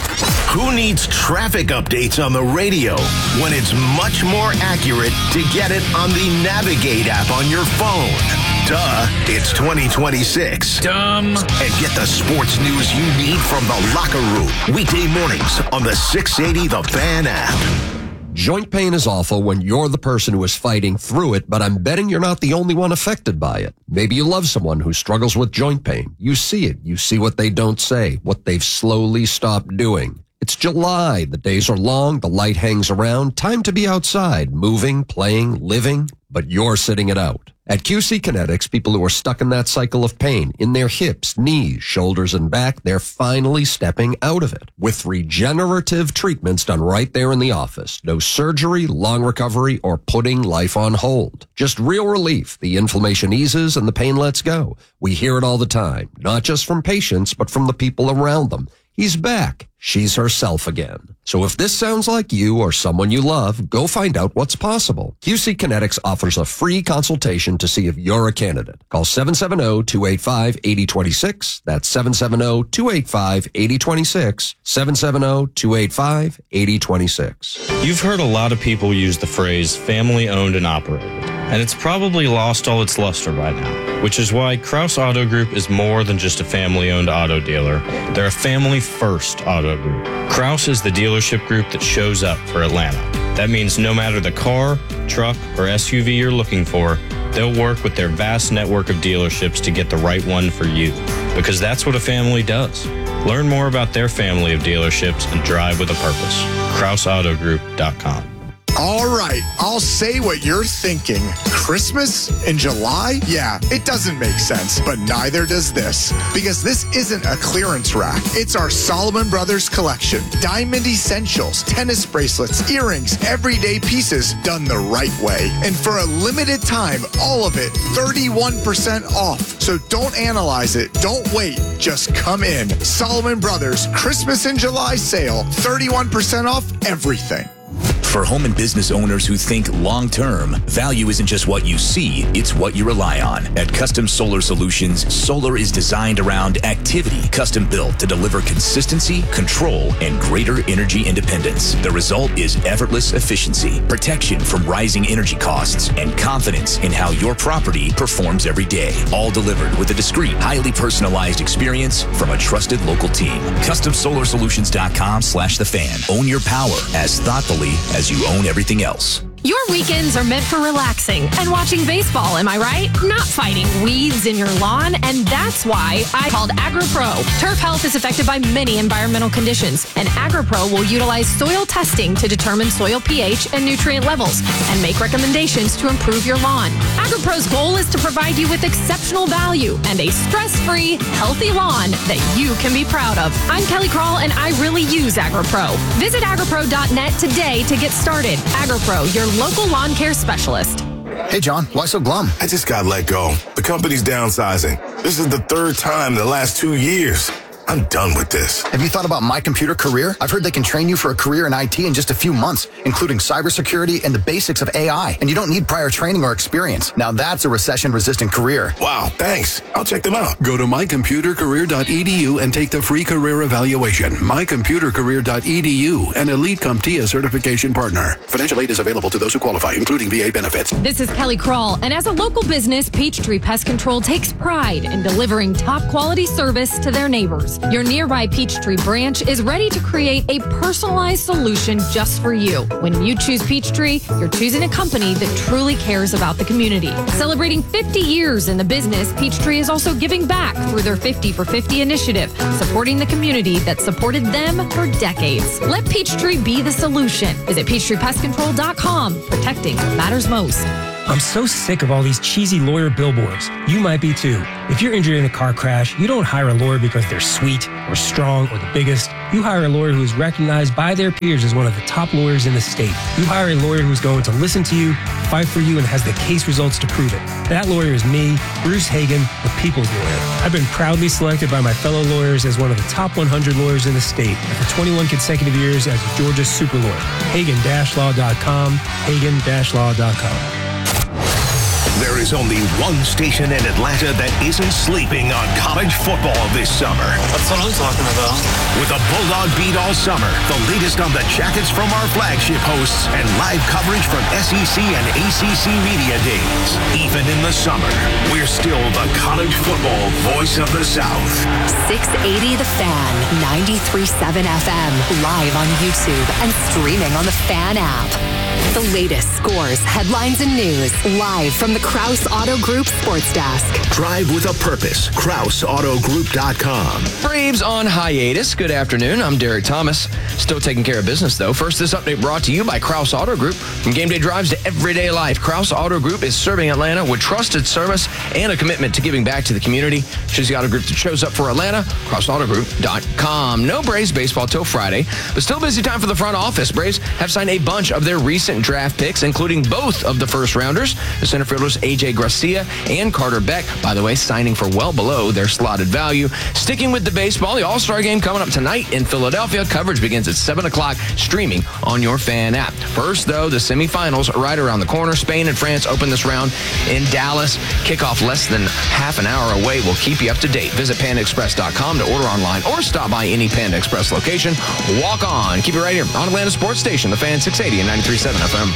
Who needs traffic updates on the radio when it's much more accurate to get it on the Navigate app on your phone? Duh, it's twenty twenty-six. Dumb. And get the sports news you need from the locker room. Weekday mornings on the six eighty The Fan app. Joint pain is awful when you're the person who is fighting through it, but I'm betting you're not the only one affected by it. Maybe you love someone who struggles with joint pain. You see it. You see what they don't say, what they've slowly stopped doing. It's July. The days are long. The light hangs around. Time to be outside, moving, playing, living, but you're sitting it out. At Q C Kinetics, people who are stuck in that cycle of pain in their hips, knees, shoulders, and back, they're finally stepping out of it with regenerative treatments done right there in the office. No surgery, long recovery, or putting life on hold. Just real relief. The inflammation eases and the pain lets go. We hear it all the time, not just from patients, but from the people around them. He's back. She's herself again. So if this sounds like you or someone you love, go find out what's possible. Q C Kinetics offers a free consultation to see if you're a candidate. Call seven seven zero, two eight five, eight zero two six. That's seven seven zero, two eight five, eight zero two six. seven seven zero, two eight five, eight zero two six. You've heard a lot of people use the phrase family owned and operated, and it's probably lost all its luster by now, which is why Kraus Auto Group is more than just a family owned auto dealer. They're a family first auto group. Kraus is the dealership group that shows up for Atlanta. That means no matter the car, truck, or S U V you're looking for, they'll work with their vast network of dealerships to get the right one for you, because that's what a family does. Learn more about their family of dealerships and drive with a purpose. Kraus Auto Group dot com. All right, I'll say what you're thinking. Christmas in July? Yeah, it doesn't make sense, but neither does this. Because this isn't a clearance rack. It's our Solomon Brothers collection. Diamond essentials, tennis bracelets, earrings, everyday pieces done the right way. And for a limited time, all of it thirty-one percent off. So don't analyze it. Don't wait. Just come in. Solomon Brothers Christmas in July sale. thirty-one percent off everything. For home and business owners who think long-term, value isn't just what you see, it's what you rely on. At Custom Solar Solutions, solar is designed around activity, custom built to deliver consistency, control, and greater energy independence. The result is effortless efficiency, protection from rising energy costs, and confidence in how your property performs every day. All delivered with a discreet, highly personalized experience from a trusted local team. Custom Solar Solutions dot com slash the fan. Own your power as thoughtfully as you own everything else. Your weekends are meant for relaxing and watching baseball, am I right? Not fighting weeds in your lawn, and that's why I called AgriPro. Turf health is affected by many environmental conditions, and AgriPro will utilize soil testing to determine soil pH and nutrient levels and make recommendations to improve your lawn. AgriPro's goal is to provide you with exceptional value and a stress-free, healthy lawn that you can be proud of. I'm Kelly Krall, and I really use AgriPro. Visit agripro dot net today to get started. AgriPro, your local lawn care specialist. Hey, John, why so glum? I just got let go. The company's downsizing. This is the third time in the last two years. I'm done with this. Have you thought about My Computer Career? I've heard they can train you for a career in I T in just a few months, including cybersecurity and the basics of A I. And you don't need prior training or experience. Now that's a recession-resistant career. Wow, thanks. I'll check them out. Go to my computer career dot e d u and take the free career evaluation. my computer career dot e d u, an Elite CompTIA certification partner. Financial aid is available to those who qualify, including V A benefits. This is Kelly Kroll, and as a local business, Peachtree Pest Control takes pride in delivering top quality service to their neighbors. Your nearby Peachtree branch is ready to create a personalized solution just for you. When you choose Peachtree, you're choosing a company that truly cares about the community. Celebrating fifty years in the business, Peachtree is also giving back through their fifty for fifty initiative, supporting the community that supported them for decades. Let Peachtree be the solution. Visit peachtree pest control dot com. Protecting what matters most. I'm so sick of all these cheesy lawyer billboards. You might be too. If you're injured in a car crash, you don't hire a lawyer because they're sweet or strong or the biggest. You hire a lawyer who is recognized by their peers as one of the top lawyers in the state. You hire a lawyer who's going to listen to you, fight for you, and has the case results to prove it. That lawyer is me, Bruce Hagan, the people's lawyer. I've been proudly selected by my fellow lawyers as one of the top one hundred lawyers in the state, and for twenty-one consecutive years as Georgia's super lawyer. Hagan Law dot com, Hagan Law dot com. There is only one station in Atlanta that isn't sleeping on college football this summer. That's what I'm talking about. With a Bulldog beat all summer, the latest on the Jackets from our flagship hosts, and live coverage from S E C and A C C media days. Even in the summer, we're still the college football voice of the South. six eighty The Fan, ninety-three point seven F M, live on YouTube and streaming on the Fan app. The latest scores, headlines, and news, live from the Krause Auto Group Sports Desk. Drive with a purpose. Krause Auto Group dot com. Braves on hiatus. Good afternoon. I'm Derek Thomas. Still taking care of business, though. First, this update brought to you by Krause Auto Group. From game day drives to everyday life, Krause Auto Group is serving Atlanta with trusted service and a commitment to giving back to the community. Choose the auto group that shows up for Atlanta. Krause Auto Group dot com. No Braves baseball till Friday, but still busy time for the front office. Braves have signed a bunch of their recent draft picks, including both of the first rounders, the center fielders A J Garcia and Carter Beck, by the way, signing for well below their slotted value. Sticking with the baseball, the All-Star game coming up tonight in Philadelphia. Coverage begins at seven o'clock, streaming on your Fan app. First, though, the semifinals right around the corner. Spain and France open this round in Dallas. Kickoff less than half an hour away. We'll keep you up to date. Visit panda express dot com to order online or stop by any Panda Express location. Walk on. Keep it right here on Atlanta Sports Station, the Fan six eighty and ninety-three point seven F M.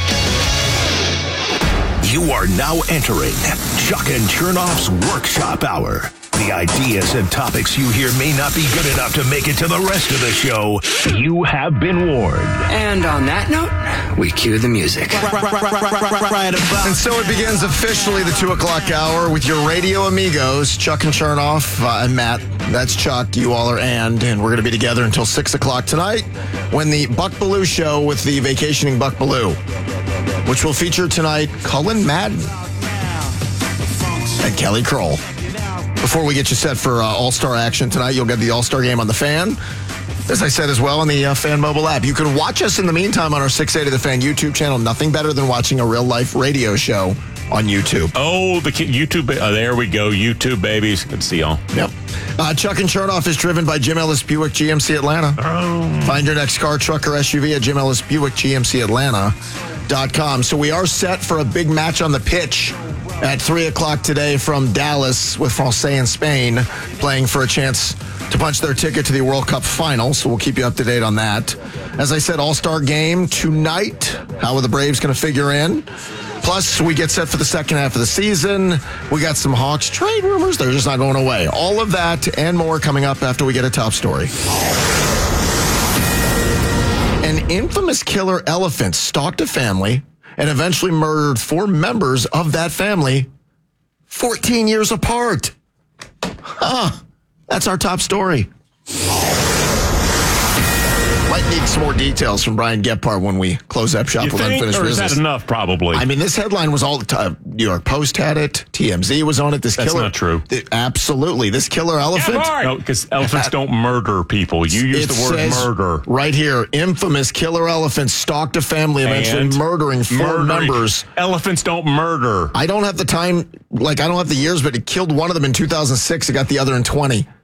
You are now entering Chuck and Chernoff's Workshop Hour. The ideas and topics you hear may not be good enough to make it to the rest of the show. You have been warned. And on that note, we cue the music. And so it begins officially the two o'clock hour with your radio amigos, Chuck and Chernoff. Uh, and Matt, that's Chuck. You all are and. And we're going to be together until six o'clock tonight when the Buck Belue show with the vacationing Buck Belue, which will feature tonight Cullen Madden and Kelly Kroll. Before we get you set for uh, All-Star action tonight, you'll get the All-Star game on the Fan. As I said as well, on the uh, Fan mobile app. You can watch us in the meantime on our six eighty The Fan YouTube channel. Nothing better than watching a real-life radio show on YouTube. Oh, the YouTube. Oh, there we go. YouTube babies. Good to see y'all. Yep. Uh, Chuck and Chernoff is driven by Jim Ellis Buick G M C Atlanta. Oh. Find your next car, truck, or S U V at Jim Ellis Buick G M C Atlanta dot com. So we are set for a big match on the pitch at three o'clock today from Dallas with Francais and Spain playing for a chance to punch their ticket to the World Cup final. So we'll keep you up to date on that. As I said, All-Star game tonight. How are the Braves going to figure in? Plus, we get set for the second half of the season. We got some Hawks trade rumors. They're just not going away. All of that and more coming up after we get a top story. An infamous killer elephant stalked a family and eventually murdered four members of that family fourteen years apart. Huh. That's our top story. Might need some more details from Brian Gephardt when we close up shop You with think, Unfinished or is Business. that enough, probably? I mean, this headline was all the time. New York Post had it. T M Z was on it. This That's killer, not true. th- absolutely. This killer elephant. No, because elephants don't murder people. You use It the word says murder. Right here, infamous killer elephant stalked a family, eventually And murdering four murdering. members. Elephants don't murder. I don't have the time, like, I don't have the years, but it killed one of them in two thousand six. It got the other in twenty.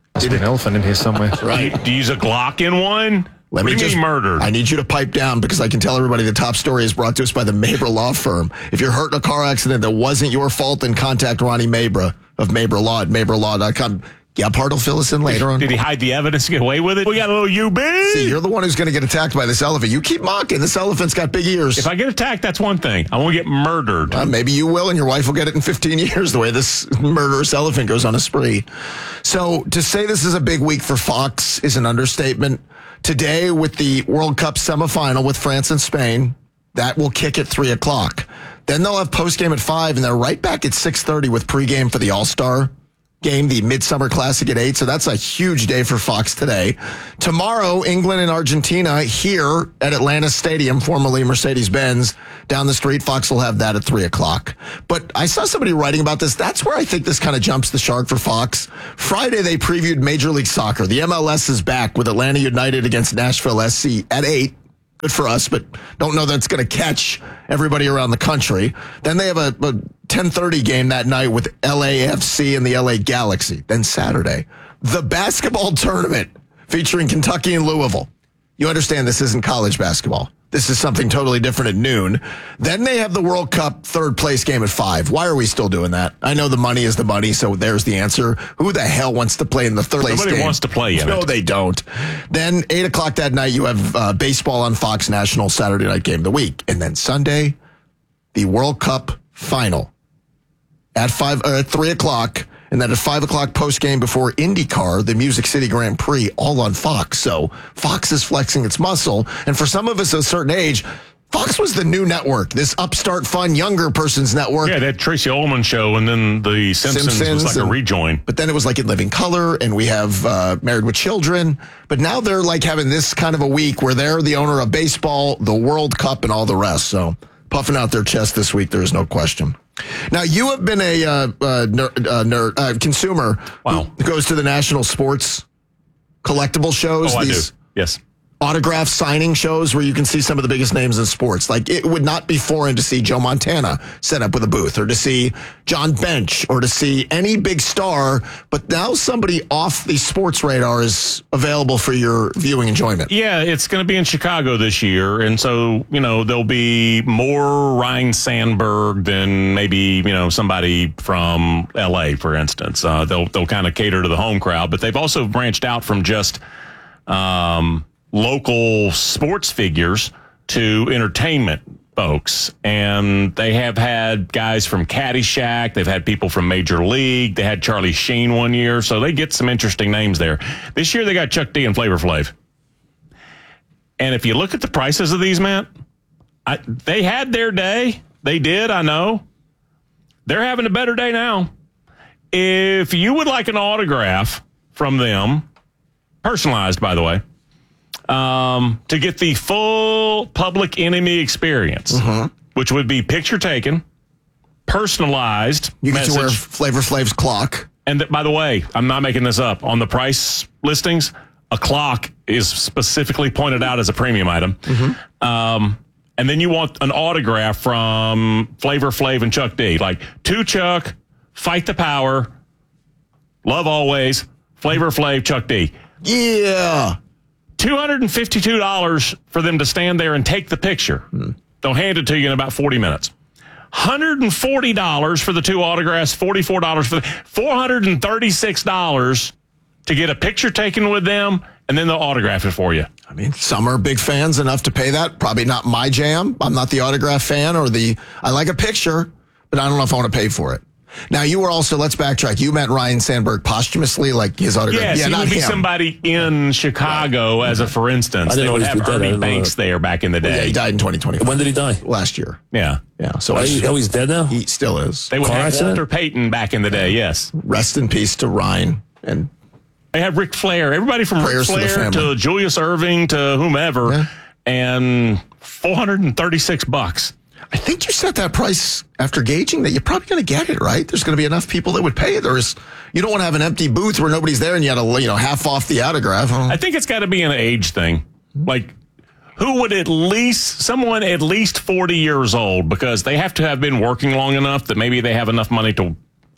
There's an elephant in here somewhere. Right. Do you use a Glock in one? Let me just murdered. I need you to pipe down because I can tell everybody the top story is brought to us by the Mabra Law Firm. If you're hurt in a car accident that wasn't your fault, then contact Ronnie Mabra of Mabra Law at mabra law dot com. Gephardt will fill us in later on. Did he hide the evidence to get away with it? We got a little U B. See, you're the one who's going to get attacked by this elephant. You keep mocking. This elephant's got big ears. If I get attacked, that's one thing. I won't get murdered. Uh, maybe you will, and your wife will get it in fifteen years, the way this murderous elephant goes on a spree. So to say this is a big week for Fox is an understatement. Today, with the World Cup semifinal with France and Spain, that will kick at three o'clock. Then they'll have postgame at five, and they're right back at six thirty with pregame for the All-Star game, the Midsummer Classic at eight. So that's a huge day for Fox today. Tomorrow, England and Argentina here at Atlanta Stadium, formerly Mercedes-Benz, down the street. Fox will have that at three o'clock. But I saw somebody writing about this. That's where I think this kind of jumps the shark for Fox. Friday, they previewed Major League Soccer. The M L S is back with Atlanta United against Nashville S C at eight. Good for us, but don't know that's going to catch everybody around the country. Then they have a, a ten thirty game that night with L A F C and the L A Galaxy. Then Saturday, the basketball tournament featuring Kentucky and Louisville. You understand this isn't college basketball. This is something totally different at noon. Then they have the World Cup third place game at five. Why are we still doing that? I know the money is the money, so there's the answer. Who the hell wants to play in the third place game? Nobody wants to play in No, it. they don't. Then eight o'clock that night, you have uh, baseball on Fox, National Saturday night game of the week. And then Sunday, the World Cup final at five, uh, at three o'clock. And then at five o'clock post game before IndyCar, the Music City Grand Prix, all on Fox. So Fox is flexing its muscle. And for some of us of a certain age, Fox was the new network, this upstart, fun, younger person's network. Yeah, that Tracy Ullman show, and then the Simpsons, Simpsons was like and, a rejoin. But then it was like In Living Color, and we have uh, Married with Children. But now they're like having this kind of a week where they're the owner of baseball, the World Cup, and all the rest. So puffing out their chest this week, there is no question. Now, you have been a uh, uh, nerd, uh, nerd, uh, consumer wow. who goes to the national sports collectible shows. Oh, these I do. Yes. Autograph signing shows where you can see some of the biggest names in sports. Like, it would not be foreign to see Joe Montana set up with a booth, or to see John Bench, or to see any big star. But now somebody off the sports radar is available for your viewing enjoyment. Yeah, it's going to be in Chicago this year. And so, you know, there'll be more Ryan Sandberg than maybe, you know, somebody from L A, for instance. Uh, they'll they'll kind of cater to the home crowd. But they've also branched out from just um, local sports figures to entertainment folks. And they have had guys from Caddyshack. They've had people from Major League. They had Charlie Sheen one year. So they get some interesting names there. This year they got Chuck D and Flavor Flav. And if you look at the prices of these, Matt, I, they had their day. They did, I know. They're having a better day now. If you would like an autograph from them, personalized, by the way, um, to get the full Public Enemy experience, mm-hmm. which would be picture taken, personalized You get message. to wear Flavor Flav's clock. And th- by the way, I'm not making this up. On the price listings, a clock is specifically pointed out as a premium item. Mm-hmm. Um, and then you want an autograph from Flavor Flav and Chuck D. Like, to Chuck, fight the power, love always, Flavor Flav, Chuck D. Yeah. two hundred fifty-two dollars for them to stand there and take the picture. Hmm. They'll hand it to you in about forty minutes. one hundred forty dollars for the two autographs, forty-four dollars for the four hundred thirty-six dollars to get a picture taken with them, and then they'll autograph it for you. I mean, some are big fans enough to pay that. Probably not my jam. I'm not the autograph fan or the, I like a picture, but I don't know if I want to pay for it. Now, you were also, let's backtrack. You met Ryan Sandberg posthumously, like his autograph. Yes, yeah, he not would be him. somebody in Chicago, as a for instance. I didn't They know would he have was dead. I Ernie didn't know Banks that. there back in the day. Yeah, he died in twenty twenty. When did he die? Last year. Yeah. Yeah. So Oh, he- oh, he's dead now? He still is. They would Car have accident? Walter Payton back in the day, yes. Rest in peace to Ryan. And they have Ric Flair. Everybody from Ric Prayers to the Flair to, family. Julius Irving to whomever. Yeah. And four hundred thirty-six bucks. I think you set that price after gauging that you're probably going to get it, right? There's going to be enough people that would pay it. Or is, you don't want to have an empty booth where nobody's there and you got to, you know, half off the autograph. I think it's got to be an age thing. Like, who would at least, someone at least forty years old, because they have to have been working long enough that maybe they have enough money to,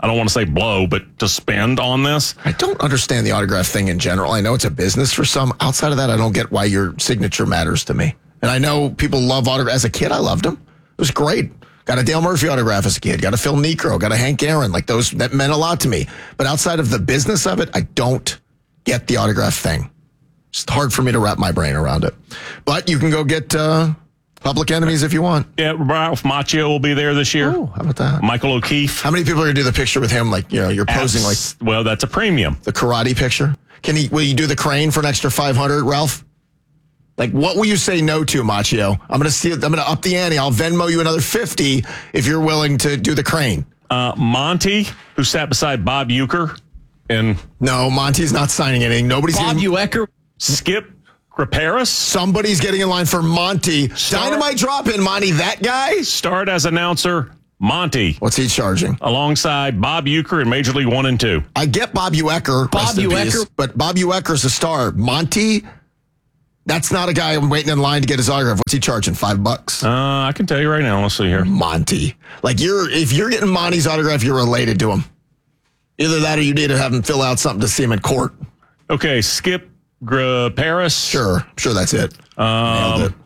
I don't want to say blow, but to spend on this. I don't understand the autograph thing in general. I know it's a business for some. Outside of that, I don't get why your signature matters to me. And I know people love autographs. As a kid, I loved them. It was great. Got a Dale Murphy autograph as a kid. Got a Phil Niekro. Got a Hank Aaron. Like those, that meant a lot to me. But outside of the business of it, I don't get the autograph thing. It's hard for me to wrap my brain around it. But you can go get uh, Public Enemies if you want. Yeah, Ralph Macchio will be there this year. Oh, how about that? Michael O'Keefe. How many people are going to do the picture with him? Like, you know, you're posing As, like... Well, that's a premium. The karate picture? Can he? Will you do the crane for an extra five hundred, Ralph? Like, what will you say no to, Macchio? I'm going to see. I'm going to up the ante. I'll Venmo you another fifty if you're willing to do the crane. Uh, Monty, who sat beside Bob Uecker. And no, Monty's not signing anything. Nobody's Bob getting... Uecker. Skip Kraparis. Somebody's getting in line for Monty. Start, Dynamite drop in, Monty. That guy? Start as announcer, Monty. What's he charging? Alongside Bob Uecker in Major League One and Two. I get Bob Uecker. Bob Uecker. But Bob Uecker's a star. Monty, that's not a guy I'm waiting in line to get his autograph. What's he charging? Five bucks? Uh, I can tell you right now. Let's see here. Monty. Like, you're if you're getting Monty's autograph, you're related to him. Either that or you need to have him fill out something to see him in court. Okay, Skip Paris. Sure, I'm sure that's it. Um, it.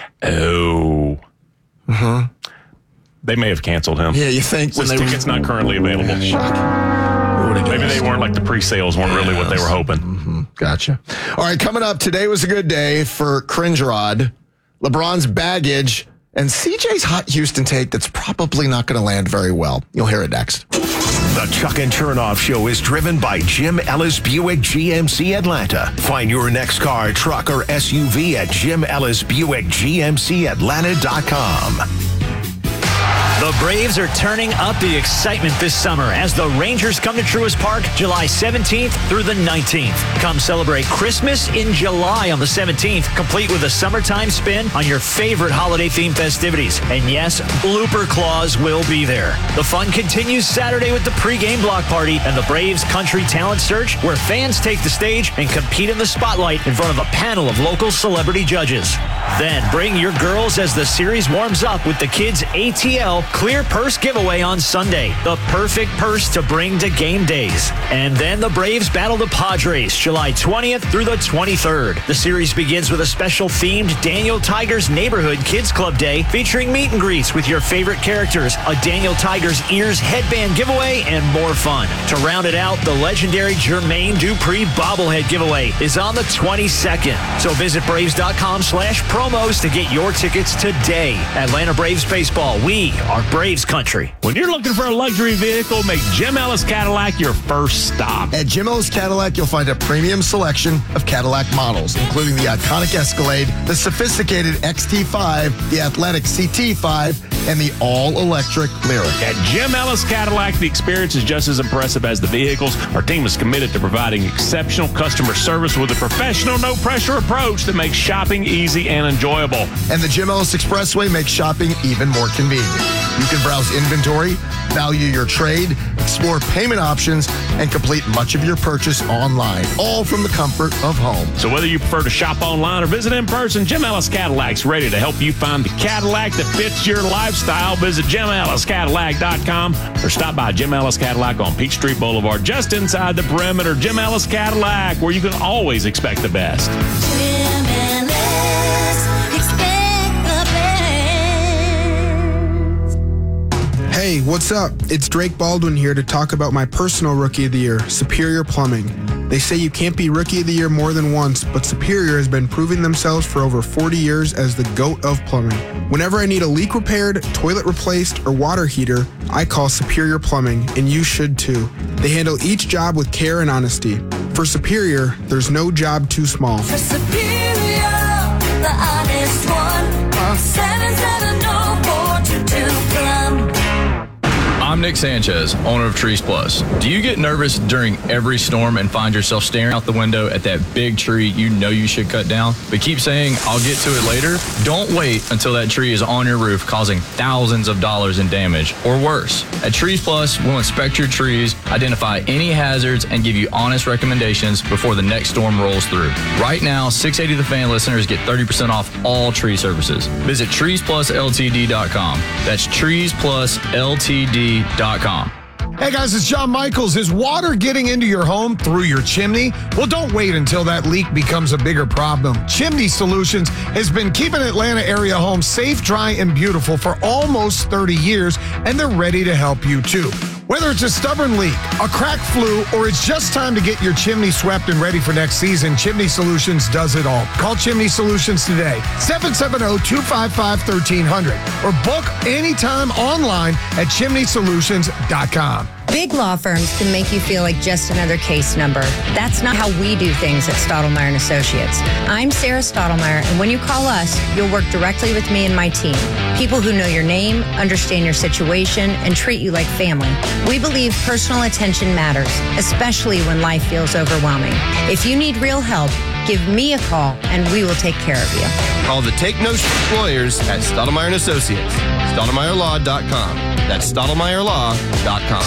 Oh. Uh-huh. They may have canceled him. Yeah, you think? His when ticket's not currently available. Maybe they weren't like the pre-sales weren't really what they were hoping. Mm-hmm. Gotcha. All right, coming up, today was a good day for Cringe Rod, LeBron's baggage, and C J's hot Houston take that's probably not going to land very well. You'll hear it next. The Chuck and Chernoff Show is driven by Jim Ellis Buick G M C Atlanta. Find your next car, truck, or S U V at Jim Ellis Buick G M C Atlanta dot com. The Braves are turning up the excitement this summer as the Rangers come to Truist Park July seventeenth through the nineteenth. Come celebrate Christmas in July on the seventeenth, complete with a summertime spin on your favorite holiday-themed festivities. And yes, Blooper Claus will be there. The fun continues Saturday with the pregame block party and the Braves Country Talent Search, where fans take the stage and compete in the spotlight in front of a panel of local celebrity judges. Then bring your girls as the series warms up with the Kids A T L Clear Purse giveaway on Sunday. The perfect purse to bring to game days. And then the Braves battle the Padres July twentieth through the twenty-third. The series begins with a special themed Daniel Tiger's Neighborhood Kids Club Day featuring meet and greets with your favorite characters, a Daniel Tiger's Ears headband giveaway, and more fun. To round it out, the legendary Jermaine Dupri bobblehead giveaway is on the twenty-second. So visit Braves.com slash promos to get your tickets today. Atlanta Braves Baseball, we are Braves country. When you're looking for a luxury vehicle, make Jim Ellis Cadillac your first stop. At Jim Ellis Cadillac, you'll find a premium selection of Cadillac models, including the iconic Escalade, the sophisticated X T five, the athletic C T five, and the all-electric Lyriq. At Jim Ellis Cadillac, the experience is just as impressive as the vehicles. Our team is committed to providing exceptional customer service with a professional, no-pressure approach that makes shopping easy and enjoyable. And the Jim Ellis Expressway makes shopping even more convenient. You can browse inventory, value your trade, explore payment options, and complete much of your purchase online, all from the comfort of home. So whether you prefer to shop online or visit in person, Jim Ellis Cadillac's ready to help you find the Cadillac that fits your lifestyle. Visit Jim Ellis Cadillac dot com or stop by Jim Ellis Cadillac on Peachtree Boulevard, just inside the perimeter. Jim Ellis Cadillac, where you can always expect the best. Jim Ellis, expect the best. Hey, what's up? It's Drake Baldwin here to talk about my personal Rookie of the Year, Superior Plumbing. They say you can't be Rookie of the Year more than once, but Superior has been proving themselves for over forty years as the GOAT of plumbing. Whenever I need a leak repaired, toilet replaced, or water heater, I call Superior Plumbing, and you should too. They handle each job with care and honesty. For Superior, there's no job too small. For Superior, the honest one, call seven seven zero four two two plum. I'm Nick Sanchez, owner of Trees Plus. Do you get nervous during every storm and find yourself staring out the window at that big tree you know you should cut down, but keep saying, I'll get to it later? Don't wait until that tree is on your roof causing thousands of dollars in damage, or worse. At Trees Plus, we'll inspect your trees, identify any hazards, and give you honest recommendations before the next storm rolls through. Right now, six eighty The Fan listeners get thirty percent off all tree services. Visit trees plus L T D dot com. That's trees plus L T D dot com. Hey guys, it's John Michaels. Is water getting into your home through your chimney? Well, don't wait until that leak becomes a bigger problem. Chimney Solutions has been keeping Atlanta area homes safe, dry, and beautiful for almost thirty years, and they're ready to help you too. Whether it's a stubborn leak, a crack flu, or it's just time to get your chimney swept and ready for next season, Chimney Solutions does it all. Call Chimney Solutions today, seven seven zero, two five five, one three zero zero, or book anytime online at chimney solutions dot com. Big law firms can make you feel like just another case number. That's not how we do things at Stottlemyre and Associates. I'm Sarah Stottlemyre, and when you call us, you'll work directly with me and my team. People who know your name, understand your situation, and treat you like family. We believe personal attention matters, especially when life feels overwhelming. If you need real help, give me a call, and we will take care of you. Call the Take No Shit Lawyers at Stottlemyre and Associates. Stottlemyre law dot com. That's Stottlemyre law dot com.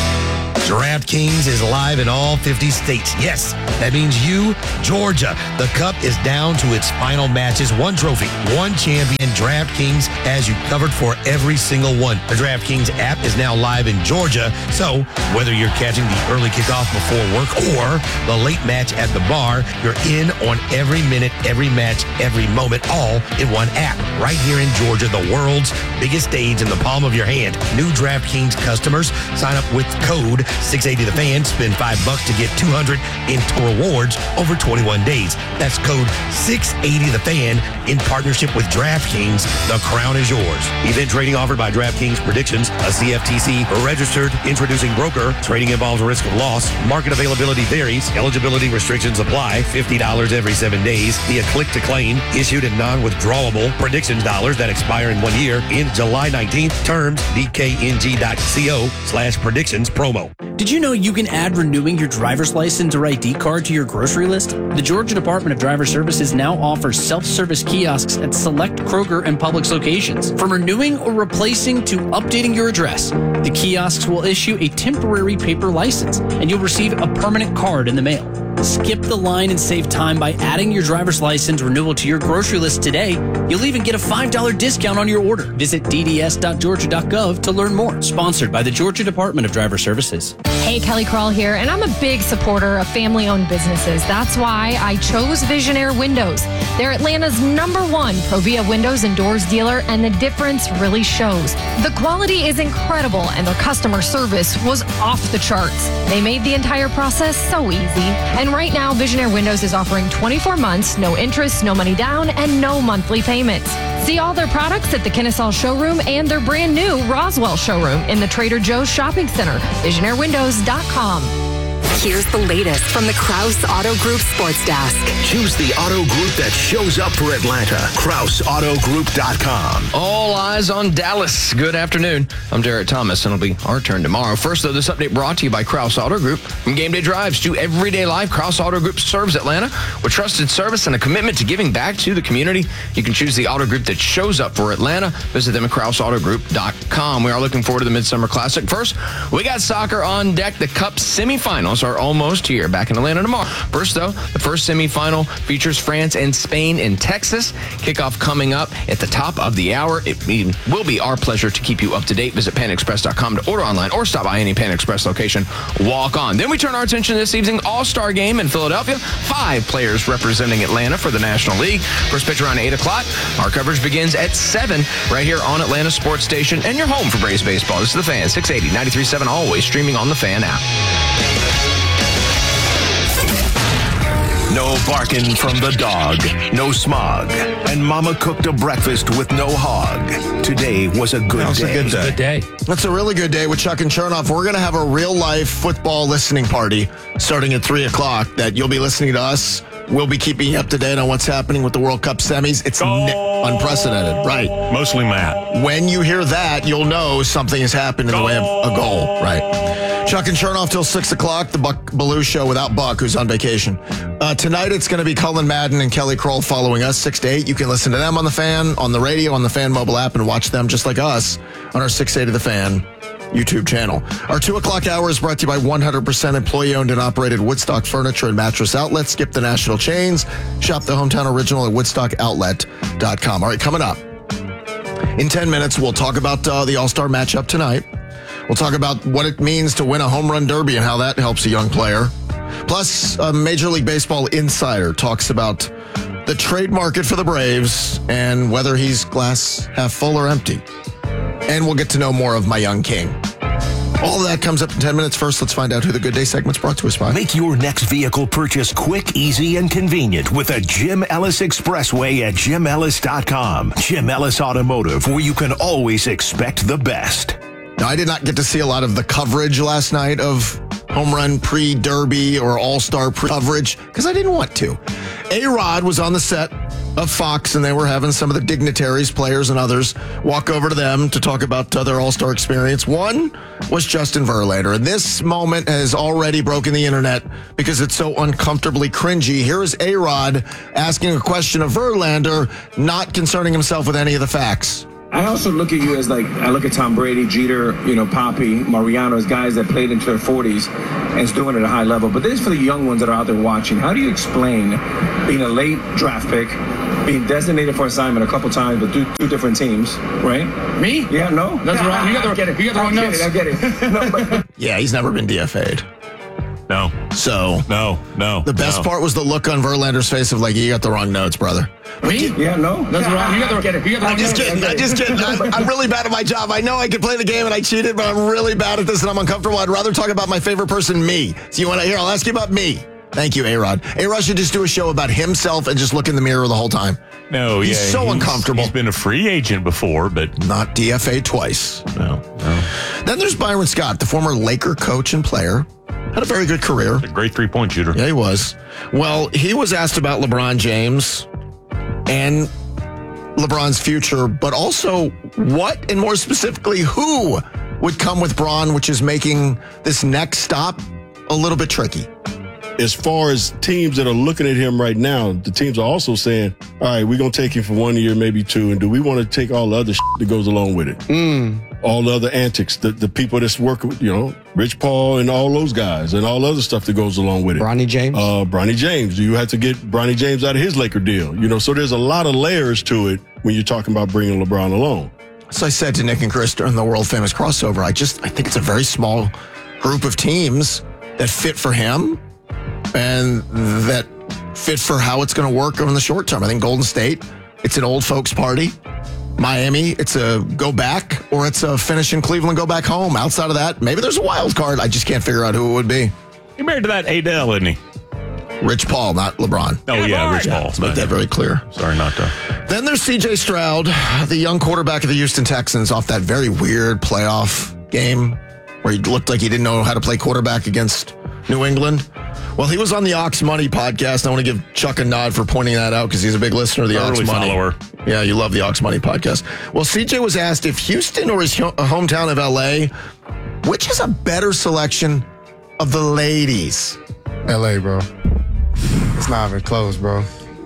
DraftKings is live in all fifty states. Yes, that means you, Georgia. The Cup is down to its final matches. One trophy, one champion. DraftKings has you covered for every single one. The DraftKings app is now live in Georgia, so whether you're catching the early kickoff before work or the late match at the bar, you're in on every minute, every match, every moment, all in one app. Right here in Georgia, the world's biggest stage in the palm of your hand. New DraftKings customers sign up with code six eighty the fan, spend five bucks to get two hundred in rewards over twenty-one days. That's code six eighty the fan in partnership with DraftKings. The crown is yours. Event trading offered by DraftKings Predictions, a C F T C registered introducing broker. Trading involves a risk of loss. Market availability varies. Eligibility restrictions apply. fifty dollars every seven days. Via click to claim. Issued in non-withdrawable predictions dollars that expire in one year in July nineteenth. Terms D K N G dot co slash predictions promo. Did you know you can add renewing your driver's license or I D card to your grocery list? The Georgia Department of Driver Services now offers self-service kiosks at select Kroger and Publix locations. From renewing or replacing to updating your address, the kiosks will issue a temporary paper license, and you'll receive a permanent card in the mail. Skip the line and save time by adding your driver's license renewal to your grocery list today. You'll even get a five dollars discount on your order. Visit d d s dot georgia dot gov to learn more. Sponsored by the Georgia Department of Driver Services. Hey, Kelly Crawl here, and I'm a big supporter of family-owned businesses. That's why I chose Visionaire Windows. They're Atlanta's number one Provia windows and doors dealer, and the difference really shows. The quality is incredible, and their customer service was off the charts. They made the entire process so easy. And right now, Visionaire Windows is offering twenty-four months, no interest, no money down, and no monthly payments. See all their products at the Kennesaw showroom and their brand new Roswell showroom in the Trader Joe's Shopping Center. Visionaire windows dot com. Here's the latest from the Kraus Auto Group Sports Desk. Choose the auto group that shows up for Atlanta. Kraus Auto Group dot com. All eyes on Dallas. Good afternoon. I'm Derek Thomas, and it'll be our turn tomorrow. First, though, this update brought to you by Kraus Auto Group. From game day drives to everyday life, Kraus Auto Group serves Atlanta with trusted service and a commitment to giving back to the community. You can choose the auto group that shows up for Atlanta. Visit them at Kraus Auto Group dot com. We are looking forward to the Midsummer Classic. First, we got soccer on deck. The Cup semifinals are almost here. Back in Atlanta tomorrow. First, though, the first semifinal features France and Spain in Texas. Kickoff coming up at the top of the hour. It will be our pleasure to keep you up to date. Visit pan express dot com to order online or stop by any Pan Express location. Walk on. Then we turn our attention to this evening's All-Star game in Philadelphia. Five players representing Atlanta for the National League. First pitch around eight o'clock. Our coverage begins at seven right here on Atlanta Sports Station and your home for Braves baseball. This is The Fan, six eighty, ninety-three point seven, always streaming on the Fan app. No barking from the dog, no smog, and Mama cooked a breakfast with no hog. Today was a good That was a day. good day. Good day. That's a really good day with Chuck and Chernoff. We're going to have a real-life football listening party starting at three o'clock that you'll be listening to us. We'll be keeping you up to date on what's happening with the World Cup semis. It's ne- unprecedented, right? Mostly Matt. When you hear that, you'll know something has happened in the way of a goal, right? Chuck and Chernoff till six o'clock, the Buck Bellew Show without Buck, who's on vacation. Uh, tonight, it's going to be Cullen Madden and Kelly Kroll following us, six to eight. You can listen to them on the Fan, on the radio, on the Fan mobile app, and watch them just like us on our six eighty The Fan YouTube channel. Our two o'clock hour is brought to you by one hundred percent employee-owned and operated Woodstock Furniture and Mattress Outlet. Skip the national chains. Shop the hometown original at woodstock outlet dot com. All right, coming up. In ten minutes, we'll talk about uh, the All-Star matchup tonight. We'll talk about what it means to win a home run derby and how that helps a young player. Plus, a Major League Baseball insider talks about the trade market for the Braves and whether he's glass half full or empty. And we'll get to know more of my young king. All of that comes up in ten minutes. First, let's find out who the Good Day segment's brought to us by. Make your next vehicle purchase quick, easy, and convenient with a Jim Ellis Expressway at jim ellis dot com. Jim Ellis Automotive, where you can always expect the best. Now, I did not get to see a lot of the coverage last night of home run pre-derby or all-star pre-coverage because I didn't want to. A-Rod was on the set of Fox, and they were having some of the dignitaries, players, and others walk over to them to talk about uh, their all-star experience. One was Justin Verlander, and this moment has already broken the internet because it's so uncomfortably cringy. Here is A-Rod asking a question of Verlander, not concerning himself with any of the facts. I also look at you as like, I look at Tom Brady, Jeter, you know, Poppy, Mariano as guys that played into their forties and is doing it at a high level. But this is for the young ones that are out there watching. How do you explain being a late draft pick, being designated for assignment a couple times with two, two different teams, right? Me? Yeah, no? That's wrong. You got the, I get it. You got the wrong I get notes. it. I get it. No, but Yeah, he's never been D F A'd. No. So, no, no. The best no. part was the look on Verlander's face of like, you got the wrong notes, brother. Me? Yeah, no? That's wrong. You got the, I get it. you got the wrong I'm just notes. kidding. I'm just kidding. I'm, I'm really bad at my job. I know I can play the game and I cheated, but I'm really bad at this and I'm uncomfortable. I'd rather talk about my favorite person, me. So you want to hear? I'll ask you about me. Thank you, A-Rod. A-Rod should just do a show about himself and just look in the mirror the whole time. No, he's yeah, so he's, uncomfortable. He's been a free agent before, but not D F A twice. No, no. Then there's Byron Scott, the former Laker coach and player. Had a very good career. A great three-point shooter. Yeah, he was. Well, he was asked about LeBron James and LeBron's future, but also what, and more specifically, who would come with Bron, which is making this next stop a little bit tricky. As far as teams that are looking at him right now, the teams are also saying, all right, we're going to take him for one year, maybe two, and do we want to take all the other shit that goes along with it? Mm. All the other antics, the, the people that's working with, you know, Rich Paul and all those guys and all the other stuff that goes along with it. Bronny James? Uh, Bronny James. Do you have to get Bronny James out of his Laker deal? You know, so there's a lot of layers to it when you're talking about bringing LeBron along. So I said to Nick and Chris during the world-famous crossover, I just, I think it's a very small group of teams that fit for him and that fit for how it's going to work in the short term. I think Golden State, it's an old folks party. Miami, it's a go back, or it's a finish in Cleveland, go back home. Outside of that, maybe there's a wild card. I just can't figure out who it would be. He married to that Adele, isn't he? Rich Paul, not LeBron. Oh, yeah, yeah Rich Paul. Let's make that very clear. Sorry not to. Then there's C J Stroud, the young quarterback of the Houston Texans, off that very weird playoff game where he looked like he didn't know how to play quarterback against New England. Well, he was on the Ox Money podcast. I want to give Chuck a nod for pointing that out because he's a big listener of the Early Ox Money. follower. Yeah, you love the Ox Money podcast. Well, C J was asked if Houston or his hometown of L A, which is a better selection of the ladies? L A, bro. It's not even close, bro.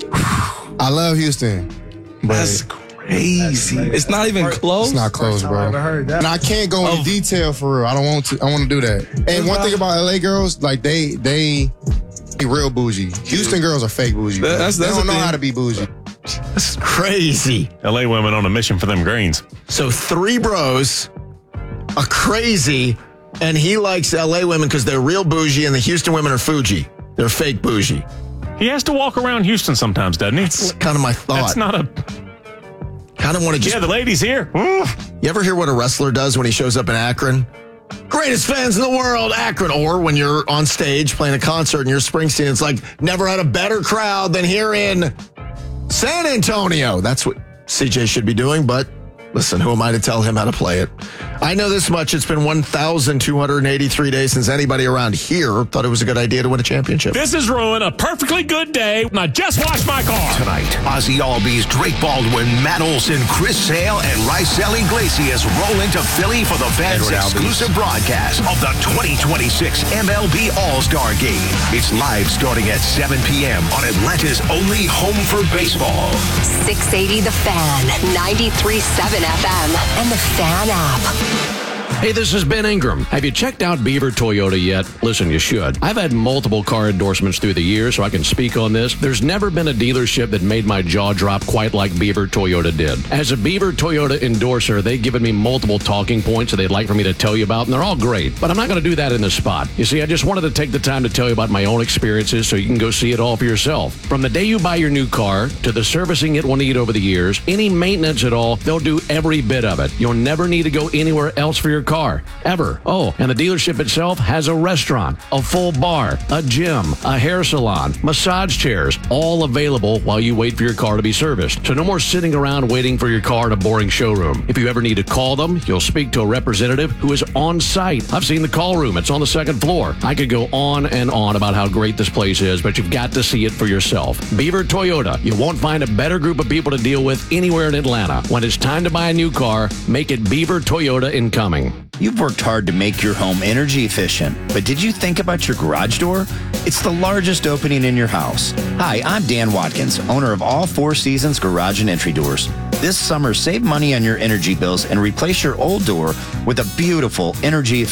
I love Houston. But That's crazy. It's not even close? It's not close, bro. And I can't go into detail for real. I don't want to. I want to do that. And one thing about L A girls, like they they, they real bougie. Houston girls are fake bougie. Bro. That's- that's they don't the know thing. how to be bougie. That's crazy. L A women on a mission for them greens. So three bros, a crazy, and he likes L A women because they're real bougie, and the Houston women are Fuji. They're fake bougie. He has to walk around Houston sometimes, doesn't he? That's kind of my thought. That's not a... Kind of want to just... Yeah, the ladies here. You ever hear what a wrestler does when he shows up in Akron? Greatest fans in the world, Akron. Or when you're on stage playing a concert and you're Springsteen, it's like, never had a better crowd than here in San Antonio. That's what C J should be doing, but listen, who am I to tell him how to play it? I know this much. It's been one thousand two hundred eighty-three days since anybody around here thought it was a good idea to win a championship. This is Ruin, a perfectly good day. And I just washed my car. Tonight, Ozzy Albies, Drake Baldwin, Matt Olson, Chris Sale, and Rysel Iglesias roll into Philly for the Feds exclusive broadcast of the twenty twenty-six M L B All-Star Game. It's live starting at seven p.m. on Atlanta's only home for baseball. six eighty The Fan, ninety-three point seven F M, and the Fan app. Hey, this is Ben Ingram. Have you checked out Beaver Toyota yet? Listen, you should. I've had multiple car endorsements through the years, so I can speak on this. There's never been a dealership that made my jaw drop quite like Beaver Toyota did. As a Beaver Toyota endorser, they've given me multiple talking points that they'd like for me to tell you about, and they're all great. But I'm not going to do that in this spot. You see, I just wanted to take the time to tell you about my own experiences so you can go see it all for yourself. From the day you buy your new car to the servicing it will need over the years, any maintenance at all, they'll do every bit of it. You'll never need to go anywhere else for your car, ever. Oh, and the dealership itself has a restaurant, a full bar, a gym, a hair salon, massage chairs, all available while you wait for your car to be serviced. So no more sitting around waiting for your car in a boring showroom. If you ever need to call them, you'll speak to a representative who is on site. I've seen the call room. It's on the second floor. I could go on and on about how great this place is, but you've got to see it for yourself. Beaver Toyota. You won't find a better group of people to deal with anywhere in Atlanta. When it's time to buy a new car, make it Beaver Toyota in Cumming. You've worked hard to make your home energy efficient, but did you think about your garage door? It's the largest opening in your house. Hi, I'm Dan Watkins, owner of All Four Seasons Garage and Entry Doors. This summer, save money on your energy bills and replace your old door with a beautiful energy